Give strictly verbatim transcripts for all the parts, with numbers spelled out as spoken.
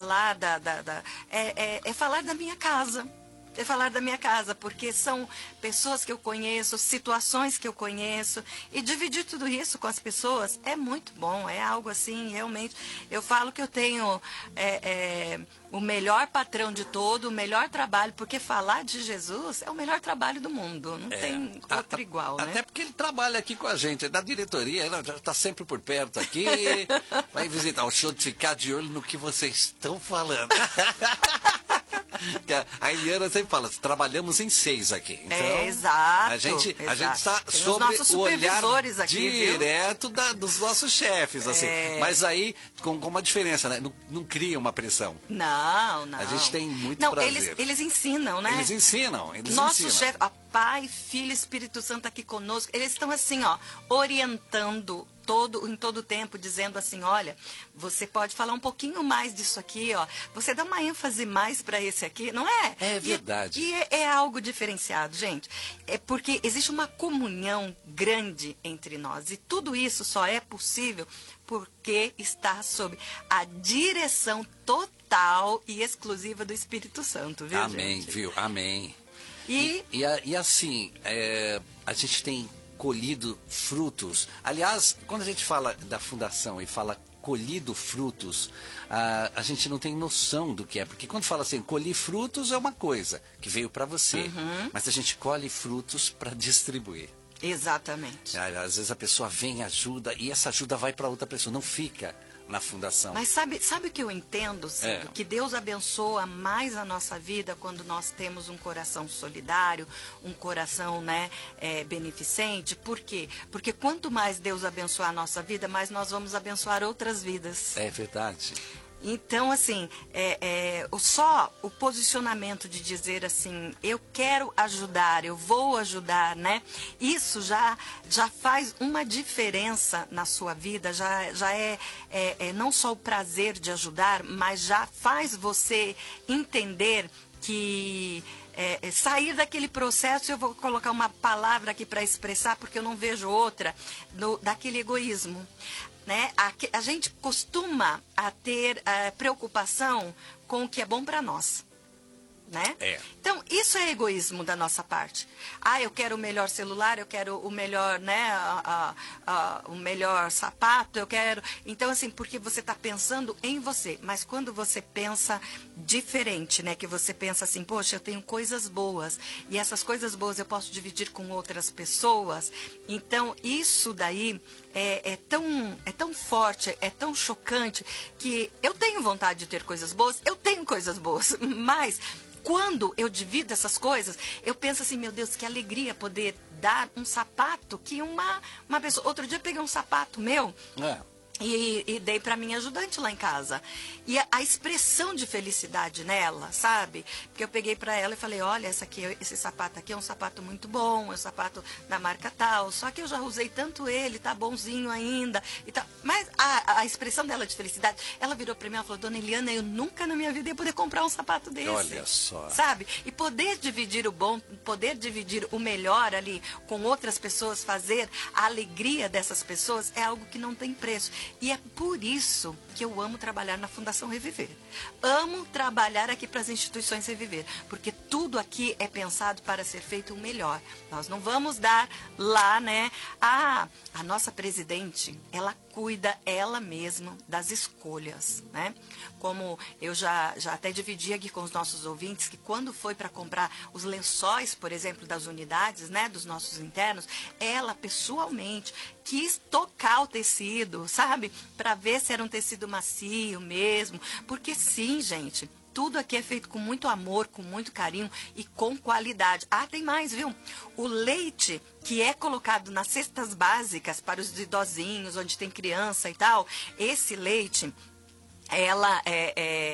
falar da, da, da é, é, é falar da minha casa. É falar da minha casa, porque são pessoas que eu conheço, situações que eu conheço, e dividir tudo isso com as pessoas é muito bom, é algo assim, realmente. Eu falo que eu tenho é, é, o melhor patrão de todo, o melhor trabalho, porque falar de Jesus é o melhor trabalho do mundo, não É, tem a- outro a- igual, né? Até porque ele trabalha aqui com a gente, é da diretoria, ele já está sempre por perto aqui, vai visitar o show de ficar de olho no que vocês estão falando. Que a- A Eliana sempre fala, trabalhamos em seis aqui. Então, É, exato, A gente a exato. gente está Tem os sobre nossos o olhar supervisores aqui, viu? direto da- dos nossos chefes, assim. É. Mas aí, com, com uma diferença, né? Não, não cria uma pressão. Não, não. A gente tem muito não, prazer. Eles, eles ensinam, né? Eles ensinam, eles Nosso ensinam. chefe, ó, Pai, Filho, Espírito Santo aqui conosco, eles estão assim, ó, orientando todo, em todo o tempo, dizendo assim, olha, você pode falar um pouquinho mais disso aqui, ó, você dá uma ênfase mais para esse aqui, não é? É verdade. E, e é, é algo diferenciado, gente. É porque existe uma comunhão grande entre nós, e tudo isso só é possível porque está sob a direção total e exclusiva do Espírito Santo, viu, Amém, gente? viu? Amém. E, E, a- e assim, é, a gente tem colhido frutos. Aliás, quando a gente fala da fundação e fala colhido frutos, a, a gente não tem noção do que é. Porque quando fala assim, colhi frutos é uma coisa que veio para você. Uhum. Mas a gente colhe frutos para distribuir. exatamente. Às vezes a pessoa vem, ajuda, e essa ajuda vai para outra pessoa, não fica na fundação. Mas sabe, sabe o que eu entendo, Cido? É. Que Deus abençoa mais a nossa vida quando nós temos um coração solidário, um coração, né, é, beneficente. Por quê? Porque quanto mais Deus abençoar a nossa vida, mais nós vamos abençoar outras vidas. É verdade. Então, assim, é, é, o, só o posicionamento de dizer assim, eu quero ajudar, eu vou ajudar, né? Isso já, já faz uma diferença na sua vida, já, já é, é, é não só o prazer de ajudar, mas já faz você entender que... É, é, sair daquele processo, eu vou colocar uma palavra aqui para expressar, porque eu não vejo outra, no, daquele egoísmo. Né? A, a gente costuma a ter a preocupação com o que é bom para nós. Né? É. Então, isso é egoísmo da nossa parte. Ah, eu quero o melhor celular, eu quero o melhor, né, a, a, a, o melhor sapato, eu quero... Então, assim, porque você está pensando em você. Mas quando você pensa diferente, né, que você pensa assim, poxa, eu tenho coisas boas, e essas coisas boas eu posso dividir com outras pessoas. Então, isso daí é, é, tão, é tão forte, é tão chocante, que eu tenho vontade de ter coisas boas, eu tenho coisas boas, mas... Quando eu divido essas coisas, eu penso assim, meu Deus, que alegria poder dar um sapato que uma, uma pessoa... Outro dia eu peguei um sapato meu É. e, e dei para minha ajudante lá em casa. E a, a expressão de felicidade nela, sabe? Porque eu peguei para ela e falei, olha, essa aqui, esse sapato aqui é um sapato muito bom, é um sapato da marca tal, só que eu já usei tanto ele, tá bonzinho ainda. E tal. Mas a, a expressão dela de felicidade, ela virou para mim e falou, dona Eliana, eu nunca na minha vida ia poder comprar um sapato desse. Olha só. Sabe? E poder dividir o bom, poder dividir o melhor ali com outras pessoas, fazer a alegria dessas pessoas é algo que não tem preço. E é por isso que eu amo trabalhar na Fundação Reviver. Amo trabalhar aqui para as instituições Reviver, porque tudo aqui é pensado para ser feito o melhor. Nós não vamos dar lá, né? Ah, a nossa presidente, ela cuida ela mesma das escolhas, né? Como eu já, já até dividi aqui com os nossos ouvintes, que quando foi para comprar os lençóis, por exemplo, das unidades, né, dos nossos internos, ela pessoalmente quis tocar o tecido, sabe? Para ver se era um tecido macio mesmo. Porque sim, gente, tudo aqui é feito com muito amor, com muito carinho e com qualidade. Ah, tem mais, viu? O leite que é colocado nas cestas básicas para os idosinhos, onde tem criança e tal, esse leite... Ela, é, é, ela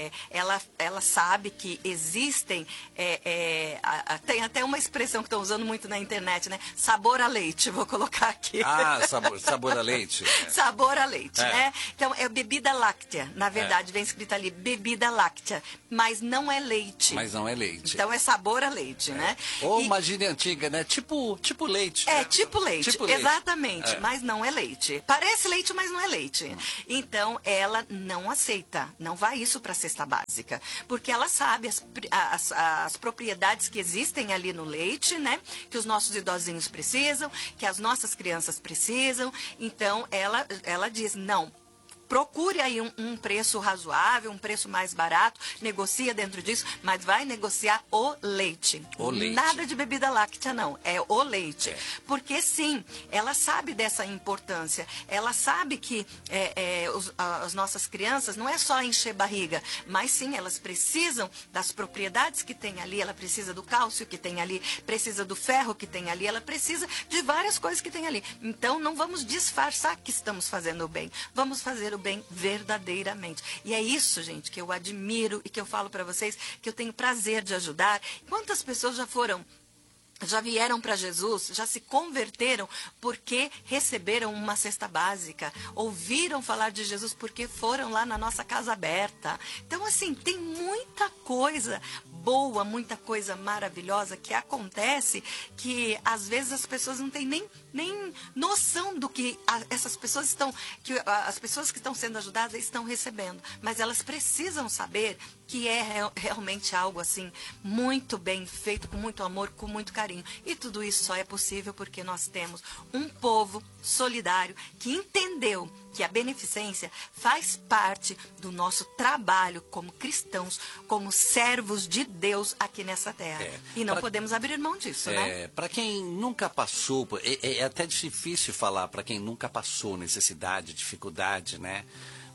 ela, ela sabe que existem, é, é, a, a, tem até uma expressão que estão usando muito na internet, né? Sabor a leite, vou colocar aqui. Ah, sabor, sabor a leite. Sabor a leite, É. né? Então, é bebida láctea, na verdade, é. vem escrito ali, bebida láctea, mas não é leite. Mas não é leite. Então, é sabor a leite, é. né? Ou e, uma gíria antiga, né? Tipo, tipo leite. É, né? tipo leite, tipo leite. exatamente, é. mas não é leite. Parece leite, mas não é leite. Hum. Então, ela não aceita, não vai isso para a cesta básica, porque ela sabe as, as, as propriedades que existem ali no leite, né? Que os nossos idosinhos precisam, que as nossas crianças precisam. Então, ela, ela diz, não, procure aí um, um preço razoável, um preço mais barato, negocia dentro disso, mas vai negociar o leite. O leite. Nada de bebida láctea, não. É o leite. É. Porque, sim, ela sabe dessa importância. Ela sabe que é, é, os, a, as nossas crianças não é só encher barriga, mas, sim, elas precisam das propriedades que tem ali, ela precisa do cálcio que tem ali, precisa do ferro que tem ali, ela precisa de várias coisas que tem ali. Então, não vamos disfarçar que estamos fazendo o bem. Vamos fazer o bem verdadeiramente. E é isso, gente, que eu admiro e que eu falo para vocês, que eu tenho prazer de ajudar. Quantas pessoas já foram, já vieram para Jesus, já se converteram porque receberam uma cesta básica, ouviram falar de Jesus porque foram lá na nossa casa aberta. Então, assim, tem muita coisa boa, muita coisa maravilhosa que acontece que às vezes as pessoas não têm nem, nem noção do que a, essas pessoas estão, que a, as pessoas que estão sendo ajudadas estão recebendo. Mas elas precisam saber que é real, realmente algo assim muito bem feito, com muito amor, com muito carinho. E tudo isso só é possível porque nós temos um povo solidário que entendeu que a beneficência faz parte do nosso trabalho como cristãos, como servos de Deus aqui nessa terra. É, e não pra, podemos abrir mão disso, é, né? Para quem nunca passou, é, é até difícil falar para quem nunca passou necessidade, dificuldade, né?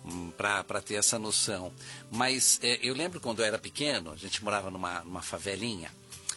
Para ter essa noção. Mas é, eu lembro quando eu era pequeno, a gente morava numa, numa favelinha,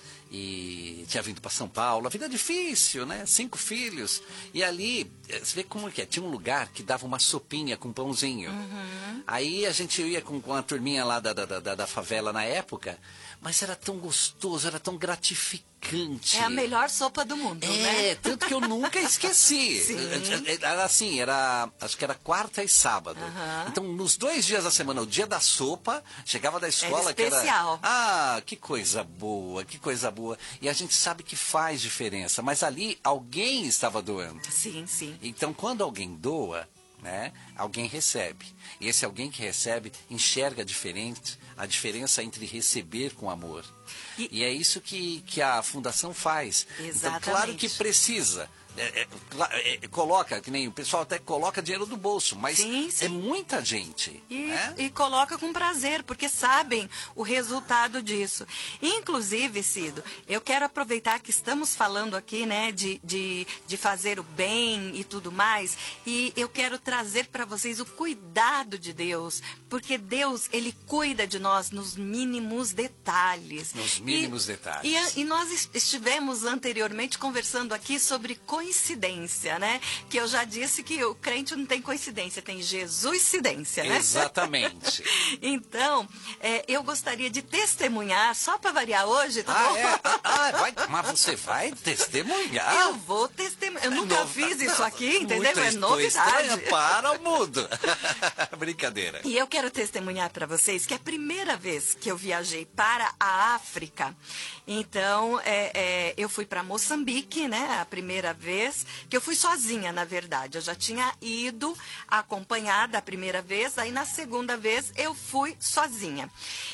e tinha vindo para São Paulo, a vida é difícil, né? Cinco filhos. E ali, você vê como é que é? Tinha um lugar que dava uma sopinha com pãozinho. Uhum. Aí a gente ia com, com a turminha lá da, da, da, da favela na época, mas era tão gostoso, era tão gratificante. É a melhor sopa do mundo, é, né? É, tanto que eu nunca esqueci. Sim. Era assim, era, acho que era quarta e sábado. Uhum. Então, nos dois dias da semana, o dia da sopa, chegava da escola, era especial. Que era... Ah, que coisa boa, que coisa boa. E a gente sabe que faz diferença, mas ali alguém estava doando. Sim, sim. Então, quando alguém doa, né, alguém recebe. E esse alguém que recebe enxerga diferente, a diferença entre receber com amor. E, e é isso que, que a Fundação faz. Exatamente. Então, claro que precisa. É, é, é, coloca, que nem o pessoal até coloca dinheiro do bolso, mas sim, sim. é muita gente. E, né? e coloca com prazer, porque sabem o resultado disso. Inclusive, Cido, eu quero aproveitar que estamos falando aqui, né, de, de, de fazer o bem e tudo mais, e eu quero trazer para vocês o cuidado de Deus, porque Deus, Ele cuida de nós nos mínimos detalhes. Nos mínimos e, detalhes. E, e nós estivemos anteriormente conversando aqui sobre coincidência, né? Que eu já disse que o crente não tem coincidência, tem Jesus-cidência, né? Exatamente. Então, é, eu gostaria de testemunhar, só para variar hoje, tá ah, bom? É? Ah, vai, mas você vai testemunhar? Eu vou testemunhar. Eu nunca no... fiz isso aqui, entendeu? Muito é novidade. Para o mundo. Brincadeira. E eu quero testemunhar para vocês que é a primeira vez que eu viajei para a África, então, é, é, eu fui para Moçambique, né? A primeira vez, que eu fui sozinha, na verdade. Eu já tinha ido acompanhada a primeira vez, aí na segunda vez eu fui sozinha.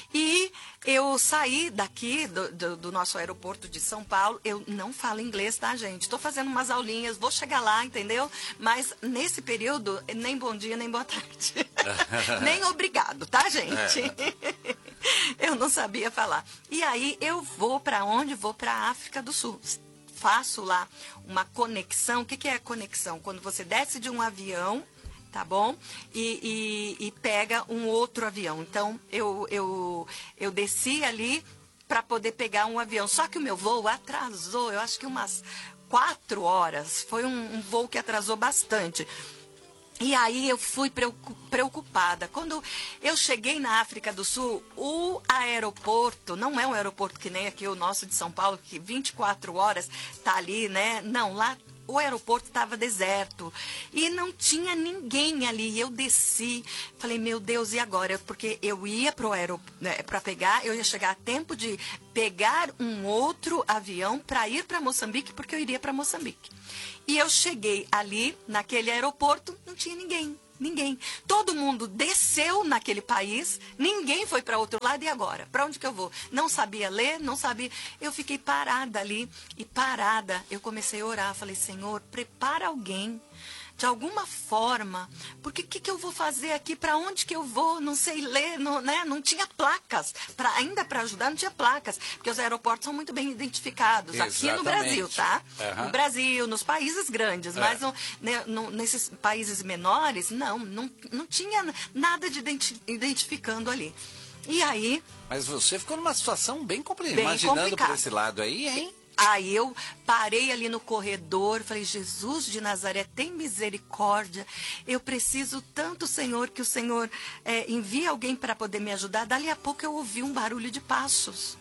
E eu saí daqui, do, do, do nosso aeroporto de São Paulo, eu não falo inglês, tá, gente? Estou fazendo umas aulinhas, vou chegar lá, entendeu? Mas nesse período, nem bom dia, nem boa tarde. Nem obrigado, tá, gente? É. Eu não sabia falar. E aí eu vou para onde? Vou para a África do Sul. Faço lá uma conexão. O que, que é conexão? Quando você desce de um avião, tá bom? E, e, e pega um outro avião. Então, eu, eu, eu desci ali para poder pegar um avião. Só que o meu voo atrasou, eu acho que umas quatro horas. Foi um, um voo que atrasou bastante. E aí eu fui preocupada. Quando eu cheguei na África do Sul, o aeroporto, não é um aeroporto que nem aqui o nosso de São Paulo, que vinte e quatro horas tá ali, né? Não, lá o aeroporto estava deserto e não tinha ninguém ali. Eu desci, falei, meu Deus, e agora? Porque eu ia para o aeroporto, né, para pegar, eu ia chegar a tempo de pegar um outro avião para ir para Moçambique, porque eu iria para Moçambique. E eu cheguei ali, naquele aeroporto, não tinha ninguém, ninguém. Todo mundo desceu naquele país, ninguém foi para outro lado, e agora? Para onde que eu vou? Não sabia ler, não sabia. Eu fiquei parada ali, e parada, eu comecei a orar. Falei, Senhor, prepara alguém, de alguma forma, porque o que, que eu vou fazer aqui? Para onde que eu vou? Não sei ler, não, né? Não tinha placas. Pra, ainda para ajudar, não tinha placas, porque os aeroportos são muito bem identificados. Exatamente. Aqui no Brasil, tá? Uhum. No Brasil, nos países grandes, é. mas no, né, no, nesses países menores, não, não, não tinha nada de identi identificando ali. E aí... Mas você ficou numa situação bem complicada, bem imaginando complicado. por esse lado aí, hein? Aí eu parei ali no corredor, falei, Jesus de Nazaré, tem misericórdia. Eu preciso tanto, Senhor, que o Senhor é, envie alguém para poder me ajudar. Dali a pouco eu ouvi um barulho de passos.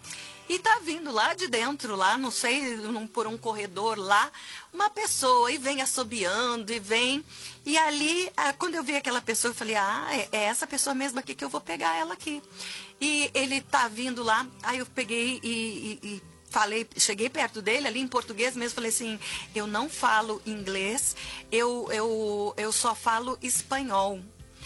E tá vindo lá de dentro, lá, não sei, num, por um corredor lá, uma pessoa, e vem assobiando, e vem. E ali, quando eu vi aquela pessoa, eu falei, ah, é, é essa pessoa mesmo aqui que eu vou pegar ela aqui. E ele tá vindo lá, aí eu peguei e... e, e falei, cheguei perto dele ali em português mesmo, falei assim, eu não falo inglês, eu, eu, eu só falo espanhol.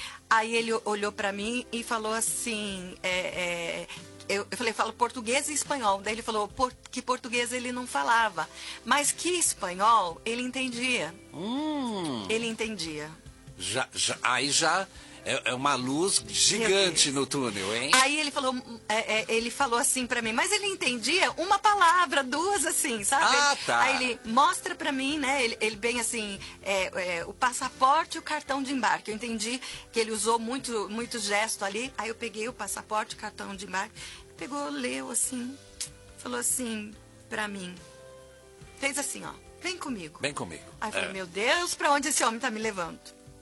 Aí ele olhou para mim e falou assim, é, é, eu, eu falei, falo português e espanhol. Daí ele falou por, que português ele não falava, mas que espanhol ele entendia. Hum. Ele entendia. Já, já, aí já... É, é uma luz gigante no túnel, hein? Aí ele falou, é, é, ele falou assim pra mim, mas ele entendia uma palavra, duas assim, sabe? Ah, tá. Aí ele mostra pra mim, né? Ele, ele bem assim, é, é, o passaporte e o cartão de embarque. Eu entendi que ele usou muito, muito gesto ali. Aí eu peguei o passaporte e o cartão de embarque. Pegou, leu assim, falou assim pra mim. Fez assim, ó, vem comigo. Vem comigo. Aí eu falei, é. meu Deus, pra onde esse homem tá me levando?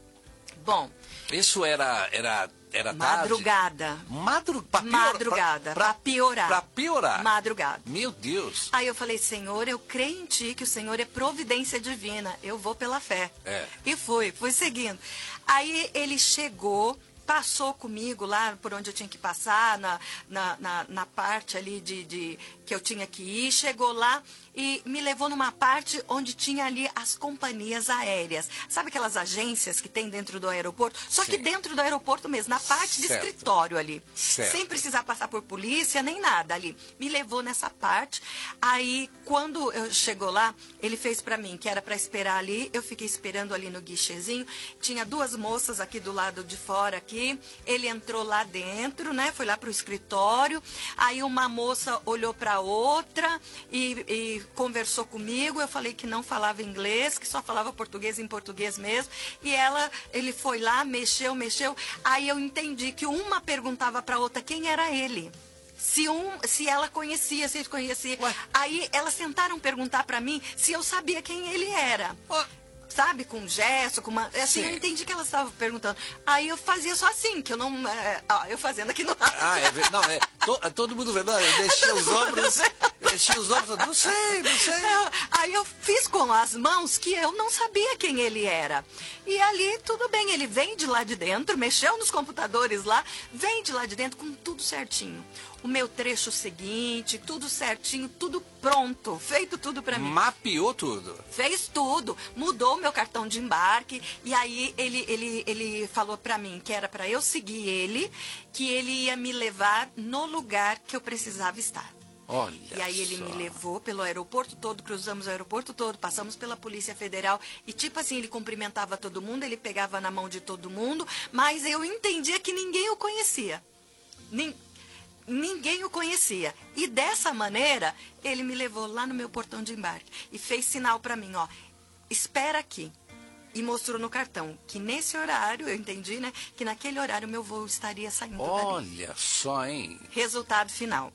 Bom... Isso era, era, era Madrugada. tarde? Madru... Pra pior... Madrugada. Pra, pra piorar. Pra piorar. Madrugada. Meu Deus. Aí eu falei, Senhor, eu creio em Ti, que o Senhor é providência divina. Eu vou pela fé. É. E fui, fui seguindo. Aí ele chegou, passou comigo lá por onde eu tinha que passar, na, na, na, na parte ali de, de que eu tinha que ir. Chegou lá e me levou numa parte onde tinha ali as companhias aéreas. Sabe aquelas agências que tem dentro do aeroporto? Só Sim. que dentro do aeroporto mesmo, na parte de certo. escritório ali. Certo. Sem precisar passar por polícia, nem nada ali. Me levou nessa parte. Aí, quando eu chegou lá, ele fez pra mim, que era pra esperar ali. Eu fiquei esperando ali no guichezinho. Tinha duas moças aqui do lado de fora aqui. Ele entrou lá dentro, né? Foi lá pro escritório. Aí uma moça olhou pra outra e, e conversou comigo. Eu falei que não falava inglês, que só falava português em português mesmo. E ela, ele foi lá, mexeu, mexeu. Aí eu entendi que uma perguntava para outra quem era ele. Se, um, se ela conhecia, se ele conhecia. Ué. Aí elas tentaram perguntar para mim se eu sabia quem ele era. Ué. Sabe, com gesto, com uma... Assim, Sim. eu entendi que ela estava perguntando. Aí eu fazia só assim, que eu não... É, ó, eu fazendo aqui no... Ah, é verdade. Não, é, to, todo mundo vendo, eu deixei os ombros... Deixei os ombros, não sei, não sei. É, aí eu fiz com as mãos que eu não sabia quem ele era. E ali, tudo bem, ele vem de lá de dentro, mexeu nos computadores lá, vem de lá de dentro com tudo certinho. O meu trecho seguinte, tudo certinho, tudo pronto, feito tudo pra mim. Mapeou tudo. Fez tudo, mudou o meu cartão de embarque, e aí ele, ele, ele falou pra mim que era pra eu seguir ele, que ele ia me levar no lugar que eu precisava estar. Olha e aí ele só. me levou pelo aeroporto todo, cruzamos o aeroporto todo, passamos pela Polícia Federal e tipo assim, ele cumprimentava todo mundo, ele pegava na mão de todo mundo, mas eu entendia que ninguém o conhecia. Nin... Ninguém o conhecia. E dessa maneira, ele me levou lá no meu portão de embarque e fez sinal para mim, ó, espera aqui. E mostrou no cartão que nesse horário, eu entendi, né, que naquele horário meu voo estaria saindo dali. Olha só, hein? Resultado final.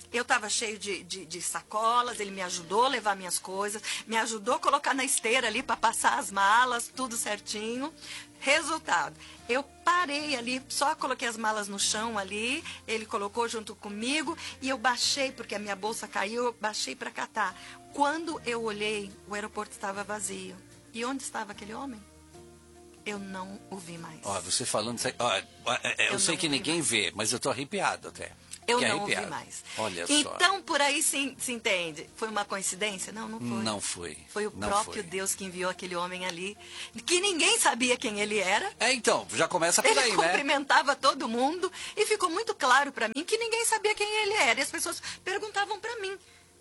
Eu estava cheio de, de, de sacolas, ele me ajudou a levar minhas coisas, me ajudou a colocar na esteira ali para passar as malas, tudo certinho. Resultado, eu parei ali, só coloquei as malas no chão ali, ele colocou junto comigo e eu baixei, porque a minha bolsa caiu, eu baixei para catar. Quando eu olhei, o aeroporto estava vazio. E onde estava aquele homem? Eu não o vi mais. Ó, você falando, ó, eu, eu sei que ninguém mais. vê, mas eu tô arrepiado até. Eu que não arrepiado. ouvi mais. Olha então, só. por aí se, se entende. Foi uma coincidência? Não, não foi. Não foi. Foi o não próprio foi. Deus que enviou aquele homem ali, que ninguém sabia quem ele era. É, então, já começa por ele aí, né? Ele cumprimentava todo mundo e ficou muito claro para mim que ninguém sabia quem ele era. E as pessoas perguntavam para mim.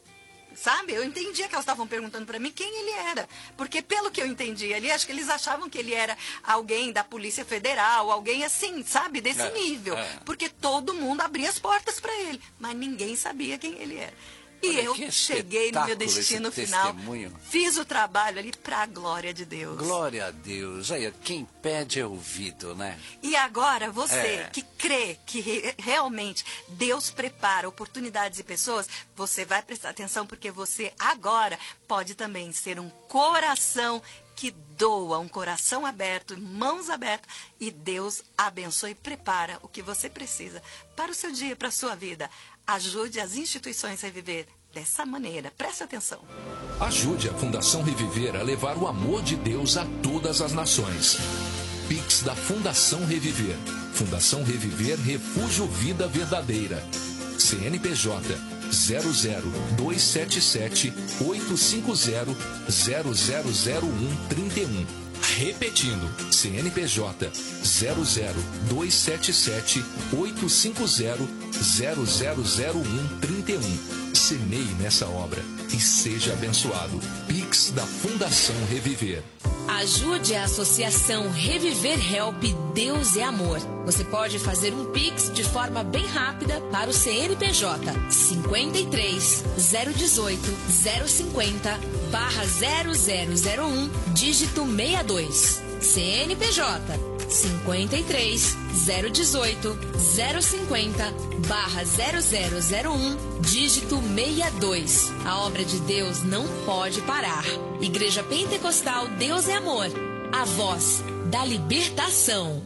Sabe? Eu entendia que elas estavam perguntando para mim quem ele era. Porque pelo que eu entendi ali, acho que eles achavam que ele era alguém da Polícia Federal, alguém assim, sabe? Desse é, nível. É. Porque todo mundo abria as portas para ele. Mas ninguém sabia quem ele era. E Olha, eu cheguei no meu destino final, testemunho. Fiz o trabalho ali para a glória de Deus. Glória a Deus. Aí, quem pede é ouvido, né? E agora, você é. que crê que re realmente Deus prepara oportunidades e pessoas, você vai prestar atenção, porque você agora pode também ser um coração que doa, um coração aberto, mãos abertas, e Deus abençoe e prepara o que você precisa para o seu dia, para a sua vida. Ajude as instituições a viver dessa maneira. Preste atenção. Ajude a Fundação Reviver a levar o amor de Deus a todas as nações. Pix da Fundação Reviver. Fundação Reviver Refúgio Vida Verdadeira. C N P J zero zero dois sete sete oito cinco zero zero zero zero um três um. Repetindo, C N P J zero zero dois sete sete oito cinco zero zero zero zero um três um. Semeie nessa obra e seja abençoado. Pix da Fundação Reviver. Ajude a Associação Reviver Help Deus é Amor. Você pode fazer um Pix de forma bem rápida para o C N P J cinquenta e três, zero dezoito, zero cinquenta, barra zero zero zero um, dígito sessenta e dois. C N P J cinquenta e três, zero dezoito, zero cinquenta, barra zero zero zero um, dígito sessenta e dois. A obra de Deus não pode parar. Igreja Pentecostal Deus é Amor. A voz da libertação.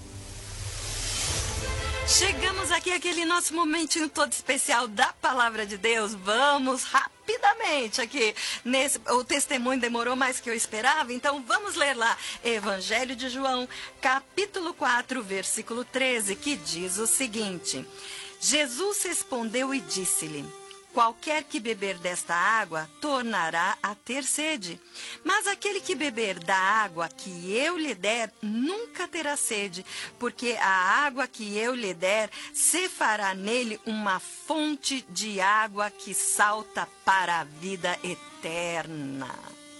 Chegamos aqui aquele nosso momentinho todo especial da Palavra de Deus. Vamos rapidamente aqui. Nesse, o testemunho demorou mais que eu esperava, então vamos ler lá. Evangelho de João, capítulo quatro, versículo treze, que diz o seguinte: Jesus respondeu e disse-lhe: qualquer que beber desta água tornará a ter sede. Mas aquele que beber da água que eu lhe der nunca terá sede, porque a água que eu lhe der se fará nele uma fonte de água que salta para a vida eterna.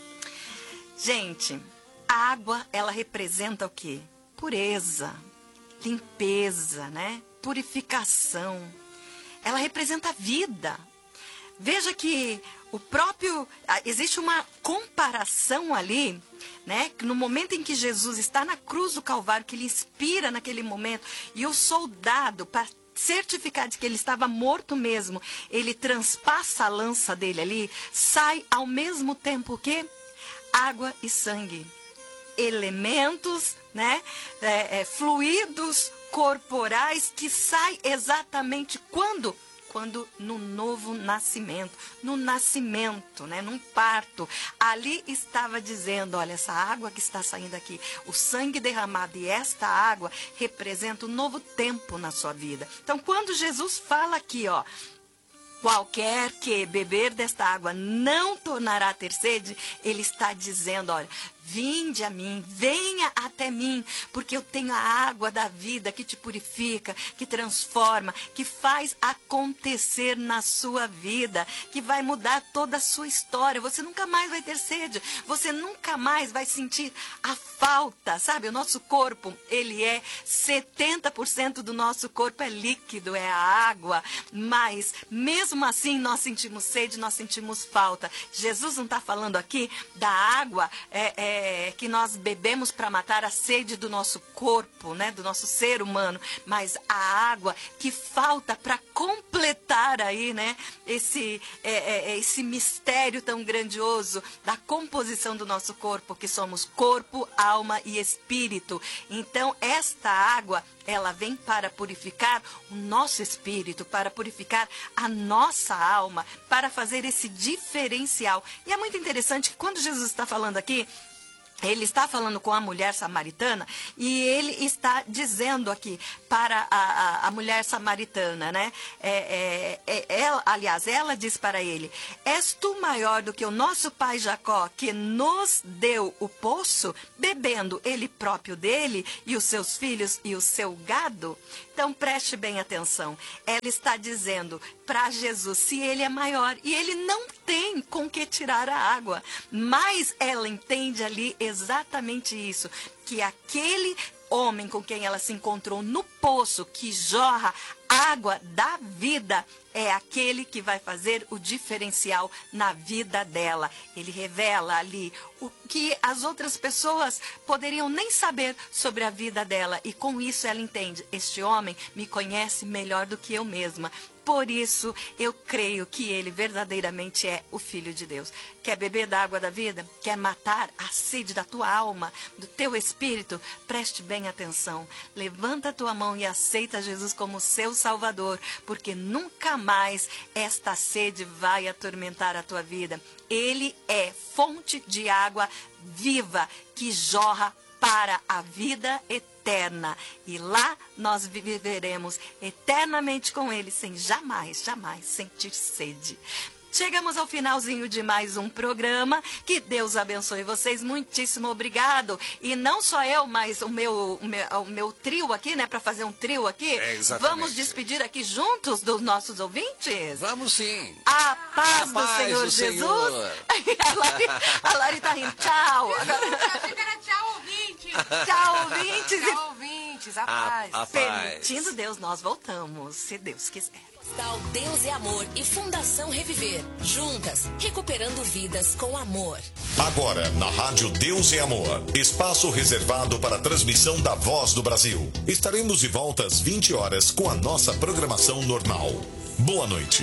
Gente, a água, ela representa o quê? Pureza, limpeza, né? Purificação. Ela representa vida. Veja que o próprio, existe uma comparação ali, né? No momento em que Jesus está na cruz do Calvário, que ele inspira naquele momento, e o soldado, para certificar de que ele estava morto mesmo, ele transpassa a lança dele ali, sai ao mesmo tempo que água e sangue. Elementos, né? É, é, fluidos corporais que saem exatamente quando? Quando no novo nascimento, no nascimento, né, num parto, ali estava dizendo, olha, essa água que está saindo aqui, o sangue derramado e esta água representa um novo tempo na sua vida. Então, quando Jesus fala aqui, ó, qualquer que beber desta água não tornará a ter sede, ele está dizendo, olha, vinde a mim, venha até mim, porque eu tenho a água da vida que te purifica, que transforma, que faz acontecer na sua vida, que vai mudar toda a sua história. Você nunca mais vai ter sede, você nunca mais vai sentir a falta, sabe? O nosso corpo, ele é setenta por cento do nosso corpo é líquido, é a água, mas mesmo assim nós sentimos sede, nós sentimos falta. Jesus não está falando aqui da água é, é, que nós bebemos para matar a sede do nosso corpo, né, do nosso ser humano, mas a água que falta para completar contar aí, né, esse, é, é, esse mistério tão grandioso da composição do nosso corpo, que somos corpo, alma e espírito. Então, esta água, ela vem para purificar o nosso espírito, para purificar a nossa alma, para fazer esse diferencial. E é muito interessante que quando Jesus está falando aqui, ele está falando com a mulher samaritana e ele está dizendo aqui para a, a, a mulher samaritana, né? É, é, é, ela, aliás, ela diz para ele: és tu maior do que o nosso pai Jacó, que nos deu o poço, bebendo ele próprio dele e os seus filhos e o seu gado? Então, preste bem atenção. Ela está dizendo para Jesus se ele é maior e ele não tem com que tirar a água. Mas ela entende ali exatamente isso, que aquele homem com quem ela se encontrou no poço que jorra água da vida é aquele que vai fazer o diferencial na vida dela. Ele revela ali o que as outras pessoas poderiam nem saber sobre a vida dela. E com isso ela entende: este homem me conhece melhor do que eu mesma. Por isso, eu creio que ele verdadeiramente é o Filho de Deus. Quer beber da água da vida? Quer matar a sede da tua alma, do teu espírito? Preste bem atenção. Levanta a tua mão e aceita Jesus como seu Salvador, porque nunca mais esta sede vai atormentar a tua vida. Ele é fonte de água viva que jorra para a vida eterna. E lá nós viveremos eternamente com Ele, sem jamais, jamais sentir sede. Chegamos ao finalzinho de mais um programa. Que Deus abençoe vocês. Muitíssimo obrigado. E não só eu, mas o meu, o meu, o meu trio aqui, né? Para fazer um trio aqui. É, exatamente. Vamos despedir aqui juntos dos nossos ouvintes? Vamos sim. A paz, a do, paz Senhor do Jesus. Senhor. a, Lari, a Lari tá rindo. Tchau. Agora... Tchau, ouvintes. Tchau, ouvintes. Tchau, ouvintes. A paz. A, a Permitindo paz. Deus, nós voltamos, se Deus quiser. Postal Deus é Amor e Fundação Reviver. Juntas, recuperando vidas com amor. Agora, na Rádio Deus é Amor, espaço reservado para a transmissão da Voz do Brasil. Estaremos de volta às vinte horas com a nossa programação normal. Boa noite.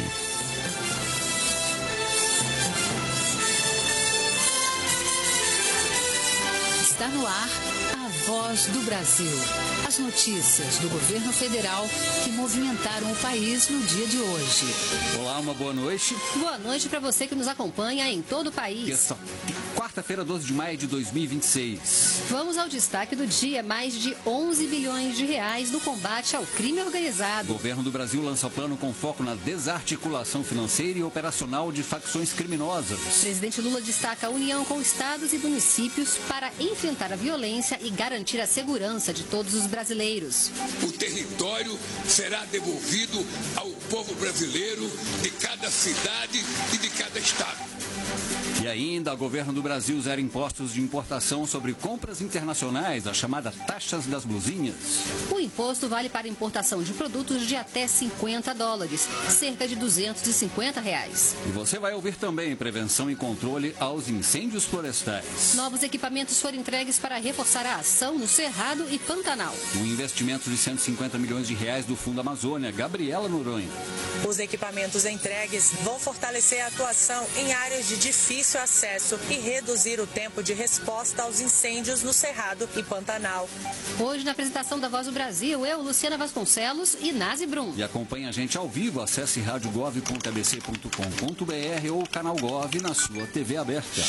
Está no ar a Voz do Brasil. As notícias do governo federal que movimentaram o país no dia de hoje. Olá, uma boa noite. Boa noite para você que nos acompanha em todo o país. Quarta-feira, doze de maio de dois mil e vinte e seis. Vamos ao destaque do dia: mais de onze bilhões de reais no combate ao crime organizado. O governo do Brasil lança plano com foco na desarticulação financeira e operacional de facções criminosas. O presidente Lula destaca a união com estados e municípios para enfrentar a violência e garantir a segurança de todos os brasileiros. O território será devolvido ao povo brasileiro de cada cidade e de cada estado. E ainda, o governo do Brasil zera impostos de importação sobre compras internacionais, a chamada taxas das blusinhas. O imposto vale para importação de produtos de até cinquenta dólares, cerca de duzentos e cinquenta reais. E você vai ouvir também prevenção e controle aos incêndios florestais. Novos equipamentos foram entregues para reforçar a ação no Cerrado e Pantanal. Um investimento de cento e cinquenta milhões de reais do Fundo Amazônia. Gabriela Noronha. Os equipamentos entregues vão fortalecer a atuação em áreas de difícil acesso e reduzir o tempo de resposta aos incêndios no Cerrado e Pantanal. Hoje, na apresentação da Voz do Brasil, eu, Luciana Vasconcelos e Nazi Brum. E acompanhe a gente ao vivo. Acesse rádio gov ponto a b c ponto com ponto b r ou canal Gov na sua T V aberta.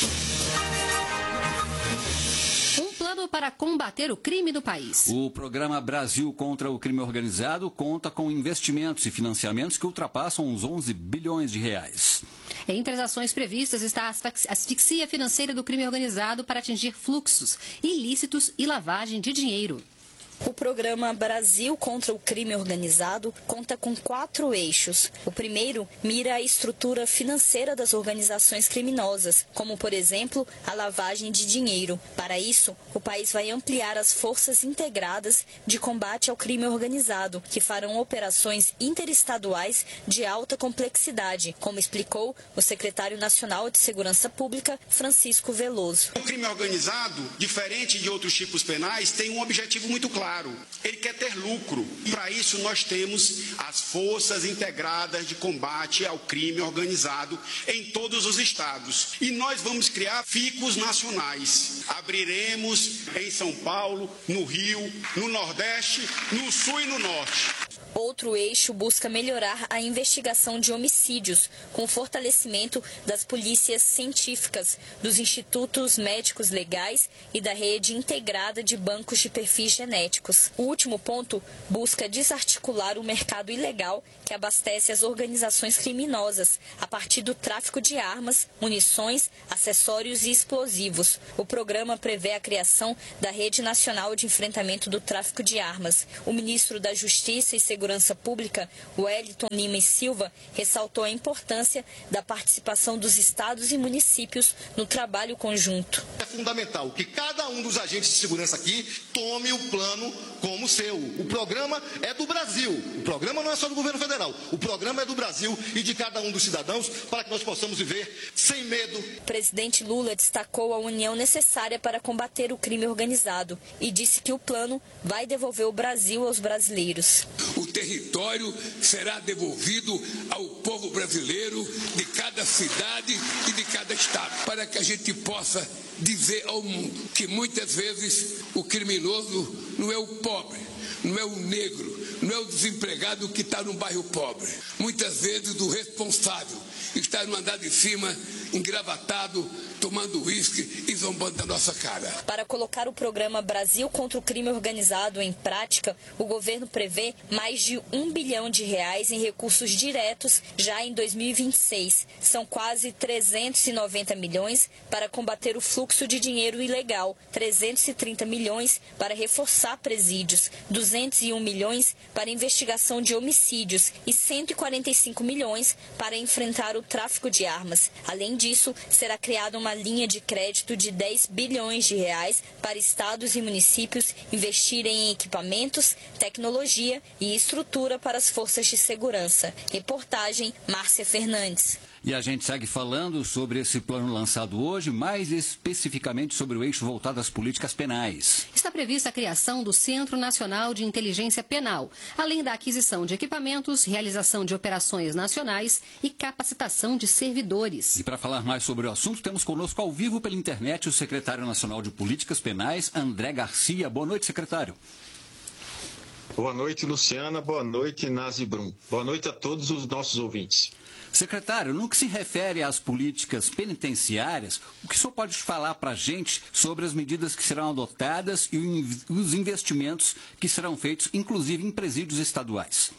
Um plano para combater o crime do país. O programa Brasil contra o Crime Organizado conta com investimentos e financiamentos que ultrapassam os onze bilhões de reais. Entre as ações previstas está a asfixia financeira do crime organizado para atingir fluxos ilícitos e lavagem de dinheiro. O programa Brasil contra o Crime Organizado conta com quatro eixos. O primeiro mira a estrutura financeira das organizações criminosas, como, por exemplo, a lavagem de dinheiro. Para isso, o país vai ampliar as forças integradas de combate ao crime organizado, que farão operações interestaduais de alta complexidade, como explicou o secretário nacional de Segurança Pública, Francisco Veloso. O crime organizado, diferente de outros tipos penais, tem um objetivo muito claro. claro, ele quer ter lucro. E para isso nós temos as Forças Integradas de Combate ao Crime Organizado em todos os estados. E nós vamos criar ficos nacionais. Abriremos em São Paulo, no Rio, no Nordeste, no Sul e no Norte. Outro eixo busca melhorar a investigação de homicídios, com o fortalecimento das polícias científicas, dos institutos médicos legais e da rede integrada de bancos de perfis genéticos. O último ponto busca desarticular o mercado ilegal que abastece as organizações criminosas a partir do tráfico de armas, munições, acessórios e explosivos. O programa prevê a criação da Rede Nacional de Enfrentamento do Tráfico de Armas. O ministro da Justiça e Segurança Pública, Wellington Lima e Silva, ressaltou a importância da participação dos estados e municípios no trabalho conjunto. É fundamental que cada um dos agentes de segurança aqui tome o plano como seu. O programa é do Brasil. O programa não é só do governo federal. O programa é do Brasil e de cada um dos cidadãos para que nós possamos viver sem medo. O presidente Lula destacou a união necessária para combater o crime organizado e disse que o plano vai devolver o Brasil aos brasileiros. O território será devolvido ao povo brasileiro de cada cidade e de cada estado, para que a gente possa dizer ao mundo que muitas vezes o criminoso não é o pobre, não é o negro, não é o desempregado que está no bairro pobre. Muitas vezes o responsável está no andar de cima, engravatado, tomando uísque e zombando da nossa cara. Para colocar o programa Brasil contra o Crime Organizado em prática, o governo prevê mais de um bilhão de reais em recursos diretos já em dois mil e vinte e seis. São quase trezentos e noventa milhões para combater o fluxo de dinheiro ilegal, trezentos e trinta milhões para reforçar presídios, duzentos e um milhões para investigação de homicídios e cento e quarenta e cinco milhões para enfrentar o tráfico de armas. Além disso, será criada uma linha de crédito de dez bilhões de reais para estados e municípios investirem em equipamentos, tecnologia e estrutura para as forças de segurança. Reportagem Márcia Fernandes. E a gente segue falando sobre esse plano lançado hoje, mais especificamente sobre o eixo voltado às políticas penais. Está prevista a criação do Centro Nacional de Inteligência Penal, além da aquisição de equipamentos, realização de operações nacionais e capacitação de servidores. E para falar mais sobre o assunto, temos conosco ao vivo pela internet o secretário nacional de Políticas Penais, André Garcia. Boa noite, secretário. Boa noite, Luciana. Boa noite, Nazi Brum. Boa noite a todos os nossos ouvintes. Secretário, no que se refere às políticas penitenciárias, o que o senhor pode falar para a gente sobre as medidas que serão adotadas e os investimentos que serão feitos, inclusive em presídios estaduais?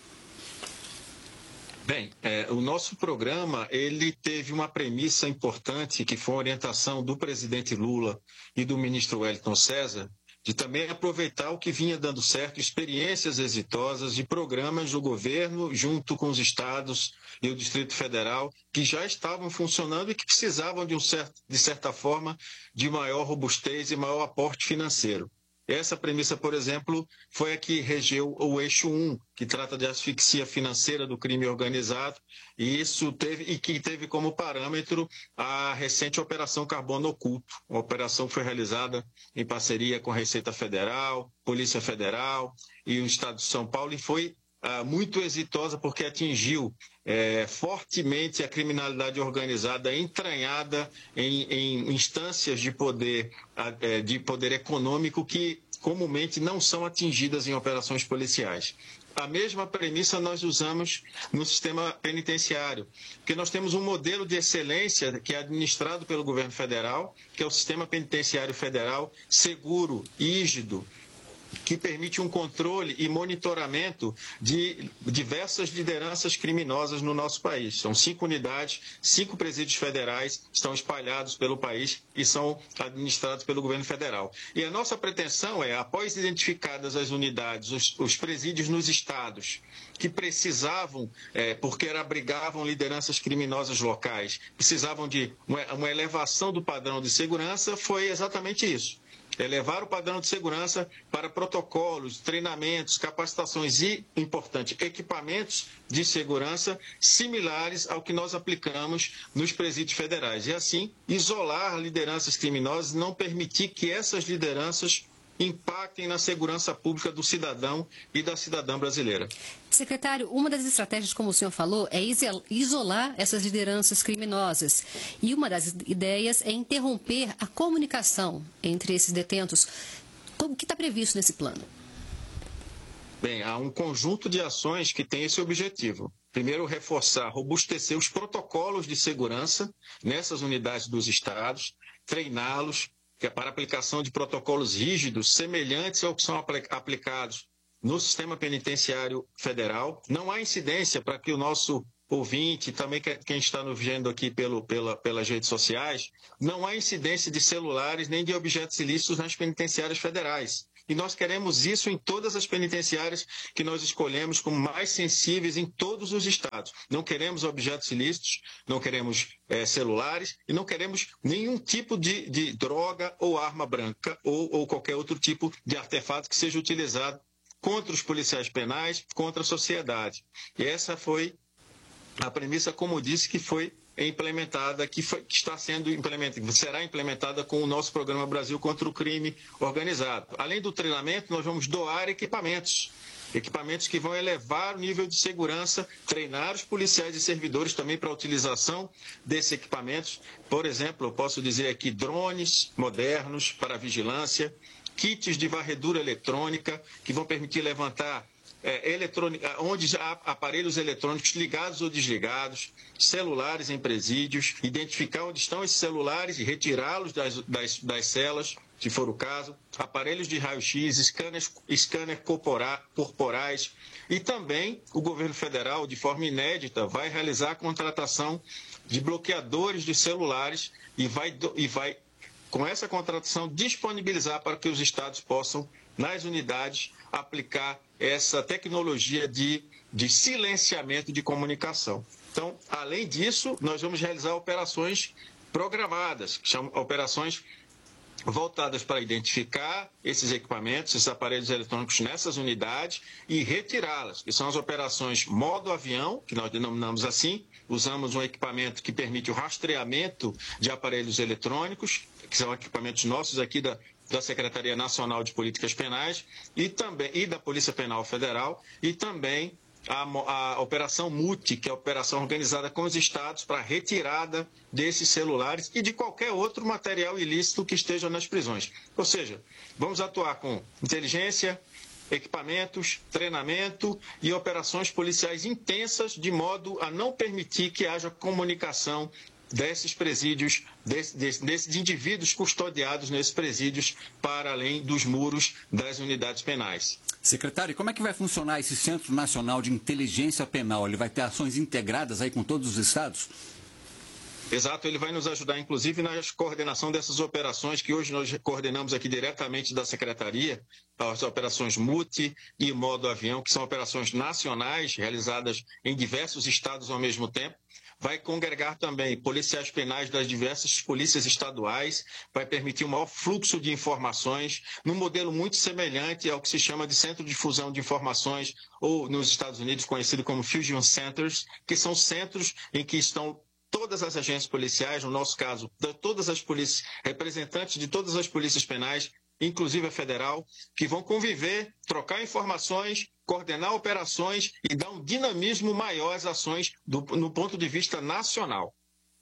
Bem, é, o nosso programa ele teve uma premissa importante, que foi a orientação do presidente Lula e do ministro Wellington César, de também aproveitar o que vinha dando certo, experiências exitosas de programas do governo junto com os estados e o Distrito Federal que já estavam funcionando e que precisavam de, um certo, de certa forma de maior robustez e maior aporte financeiro. Essa premissa, por exemplo, foi a que regeu o eixo um, que trata de asfixia financeira do crime organizado, e isso teve e que teve como parâmetro a recente Operação Carbono Oculto. A operação foi realizada em parceria com a Receita Federal, Polícia Federal e o Estado de São Paulo, e foi ah, muito exitosa porque atingiu é, fortemente a criminalidade organizada entranhada em, em instâncias de poder, é, de poder econômico que comumente não são atingidas em operações policiais. A mesma premissa nós usamos no sistema penitenciário, porque nós temos um modelo de excelência que é administrado pelo governo federal, que é o Sistema Penitenciário Federal, seguro, rígido, que permite um controle e monitoramento de diversas lideranças criminosas no nosso país. São cinco unidades, cinco presídios federais, estão espalhados pelo país e são administrados pelo governo federal. E a nossa pretensão é, após identificadas as unidades, os, os presídios nos estados, que precisavam, é, porque abrigavam lideranças criminosas locais, precisavam de uma, uma elevação do padrão de segurança, foi exatamente isso. Elevar o padrão de segurança para protocolos, treinamentos, capacitações e, importante, equipamentos de segurança similares ao que nós aplicamos nos presídios federais. E, assim, isolar lideranças criminosas e não permitir que essas lideranças impactem na segurança pública do cidadão e da cidadã brasileira. Secretário, uma das estratégias, como o senhor falou, é isolar essas lideranças criminosas. E uma das ideias é interromper a comunicação entre esses detentos. O que está previsto nesse plano? Bem, há um conjunto de ações que tem esse objetivo. Primeiro, reforçar, robustecer os protocolos de segurança nessas unidades dos estados, treiná-los para aplicação de protocolos rígidos, semelhantes ao que são aplicados no sistema penitenciário federal. Não há incidência para que o nosso ouvinte, também quem está nos vendo aqui pelo, pela, pelas redes sociais, não há incidência de celulares nem de objetos ilícitos nas penitenciárias federais. E nós queremos isso em todas as penitenciárias que nós escolhemos como mais sensíveis em todos os estados. Não queremos objetos ilícitos, não queremos é, celulares e não queremos nenhum tipo de, de droga ou arma branca ou, ou qualquer outro tipo de artefato que seja utilizado contra os policiais penais, contra a sociedade. E essa foi a premissa, como disse, que foi implementada, que, foi, que está sendo implementada, será implementada com o nosso programa Brasil contra o Crime Organizado. Além do treinamento, nós vamos doar equipamentos, equipamentos que vão elevar o nível de segurança, treinar os policiais e servidores também para a utilização desses equipamentos. Por exemplo, eu posso dizer aqui drones modernos para vigilância, kits de varredura eletrônica que vão permitir levantar É, eletrônica, onde já há aparelhos eletrônicos ligados ou desligados, celulares em presídios, identificar onde estão esses celulares e retirá-los das, das, das celas, se for o caso, aparelhos de raio-x, scanners, scanner corpora, corporais, e também o governo federal, de forma inédita, vai realizar a contratação de bloqueadores de celulares e vai, e vai com essa contratação, disponibilizar para que os estados possam, nas unidades, aplicar essa tecnologia de, de silenciamento de comunicação. Então, além disso, nós vamos realizar operações programadas, que chamam operações voltadas para identificar esses equipamentos, esses aparelhos eletrônicos nessas unidades e retirá-las, que são as operações modo avião, que nós denominamos assim. Usamos um equipamento que permite o rastreamento de aparelhos eletrônicos, que são equipamentos nossos aqui da, da Secretaria Nacional de Políticas Penais e, também, e da Polícia Penal Federal, e também a, a Operação MUTI, que é a operação organizada com os estados para retirada desses celulares e de qualquer outro material ilícito que esteja nas prisões. Ou seja, vamos atuar com inteligência, equipamentos, treinamento e operações policiais intensas, de modo a não permitir que haja comunicação desses presídios, desse, desse, desses indivíduos custodiados nesses presídios para além dos muros das unidades penais. Secretário, como é que vai funcionar esse Centro Nacional de Inteligência Penal? Ele vai ter ações integradas aí com todos os estados? Exato, ele vai nos ajudar, inclusive, na coordenação dessas operações que hoje nós coordenamos aqui diretamente da Secretaria, as operações MUTI e modo avião, que são operações nacionais realizadas em diversos estados ao mesmo tempo. Vai congregar também policiais penais das diversas polícias estaduais, vai permitir um maior fluxo de informações, num modelo muito semelhante ao que se chama de Centro de Fusão de Informações, ou nos Estados Unidos conhecido como Fusion Centers, que são centros em que estão todas as agências policiais, no nosso caso, todas as polícias, representantes de todas as polícias penais, inclusive a federal, que vão conviver, trocar informações, coordenar operações e dar um dinamismo maior às ações do, no ponto de vista nacional.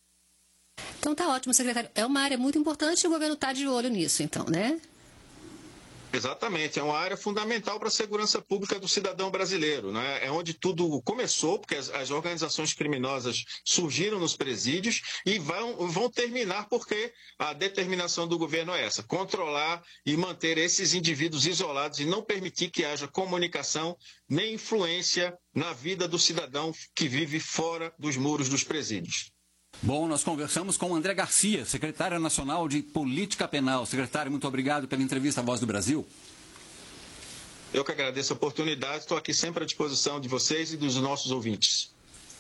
Então tá ótimo, secretário. É uma área muito importante e o governo está de olho nisso, então, né? Exatamente, é uma área fundamental para a segurança pública do cidadão brasileiro, né? É onde tudo começou, porque as, as organizações criminosas surgiram nos presídios e vão, vão terminar porque a determinação do governo é essa, controlar e manter esses indivíduos isolados e não permitir que haja comunicação nem influência na vida do cidadão que vive fora dos muros dos presídios. Bom, nós conversamos com André Garcia, secretário nacional de Política Penal. Secretário, muito obrigado pela entrevista à Voz do Brasil. Eu que agradeço a oportunidade, estou aqui sempre à disposição de vocês e dos nossos ouvintes.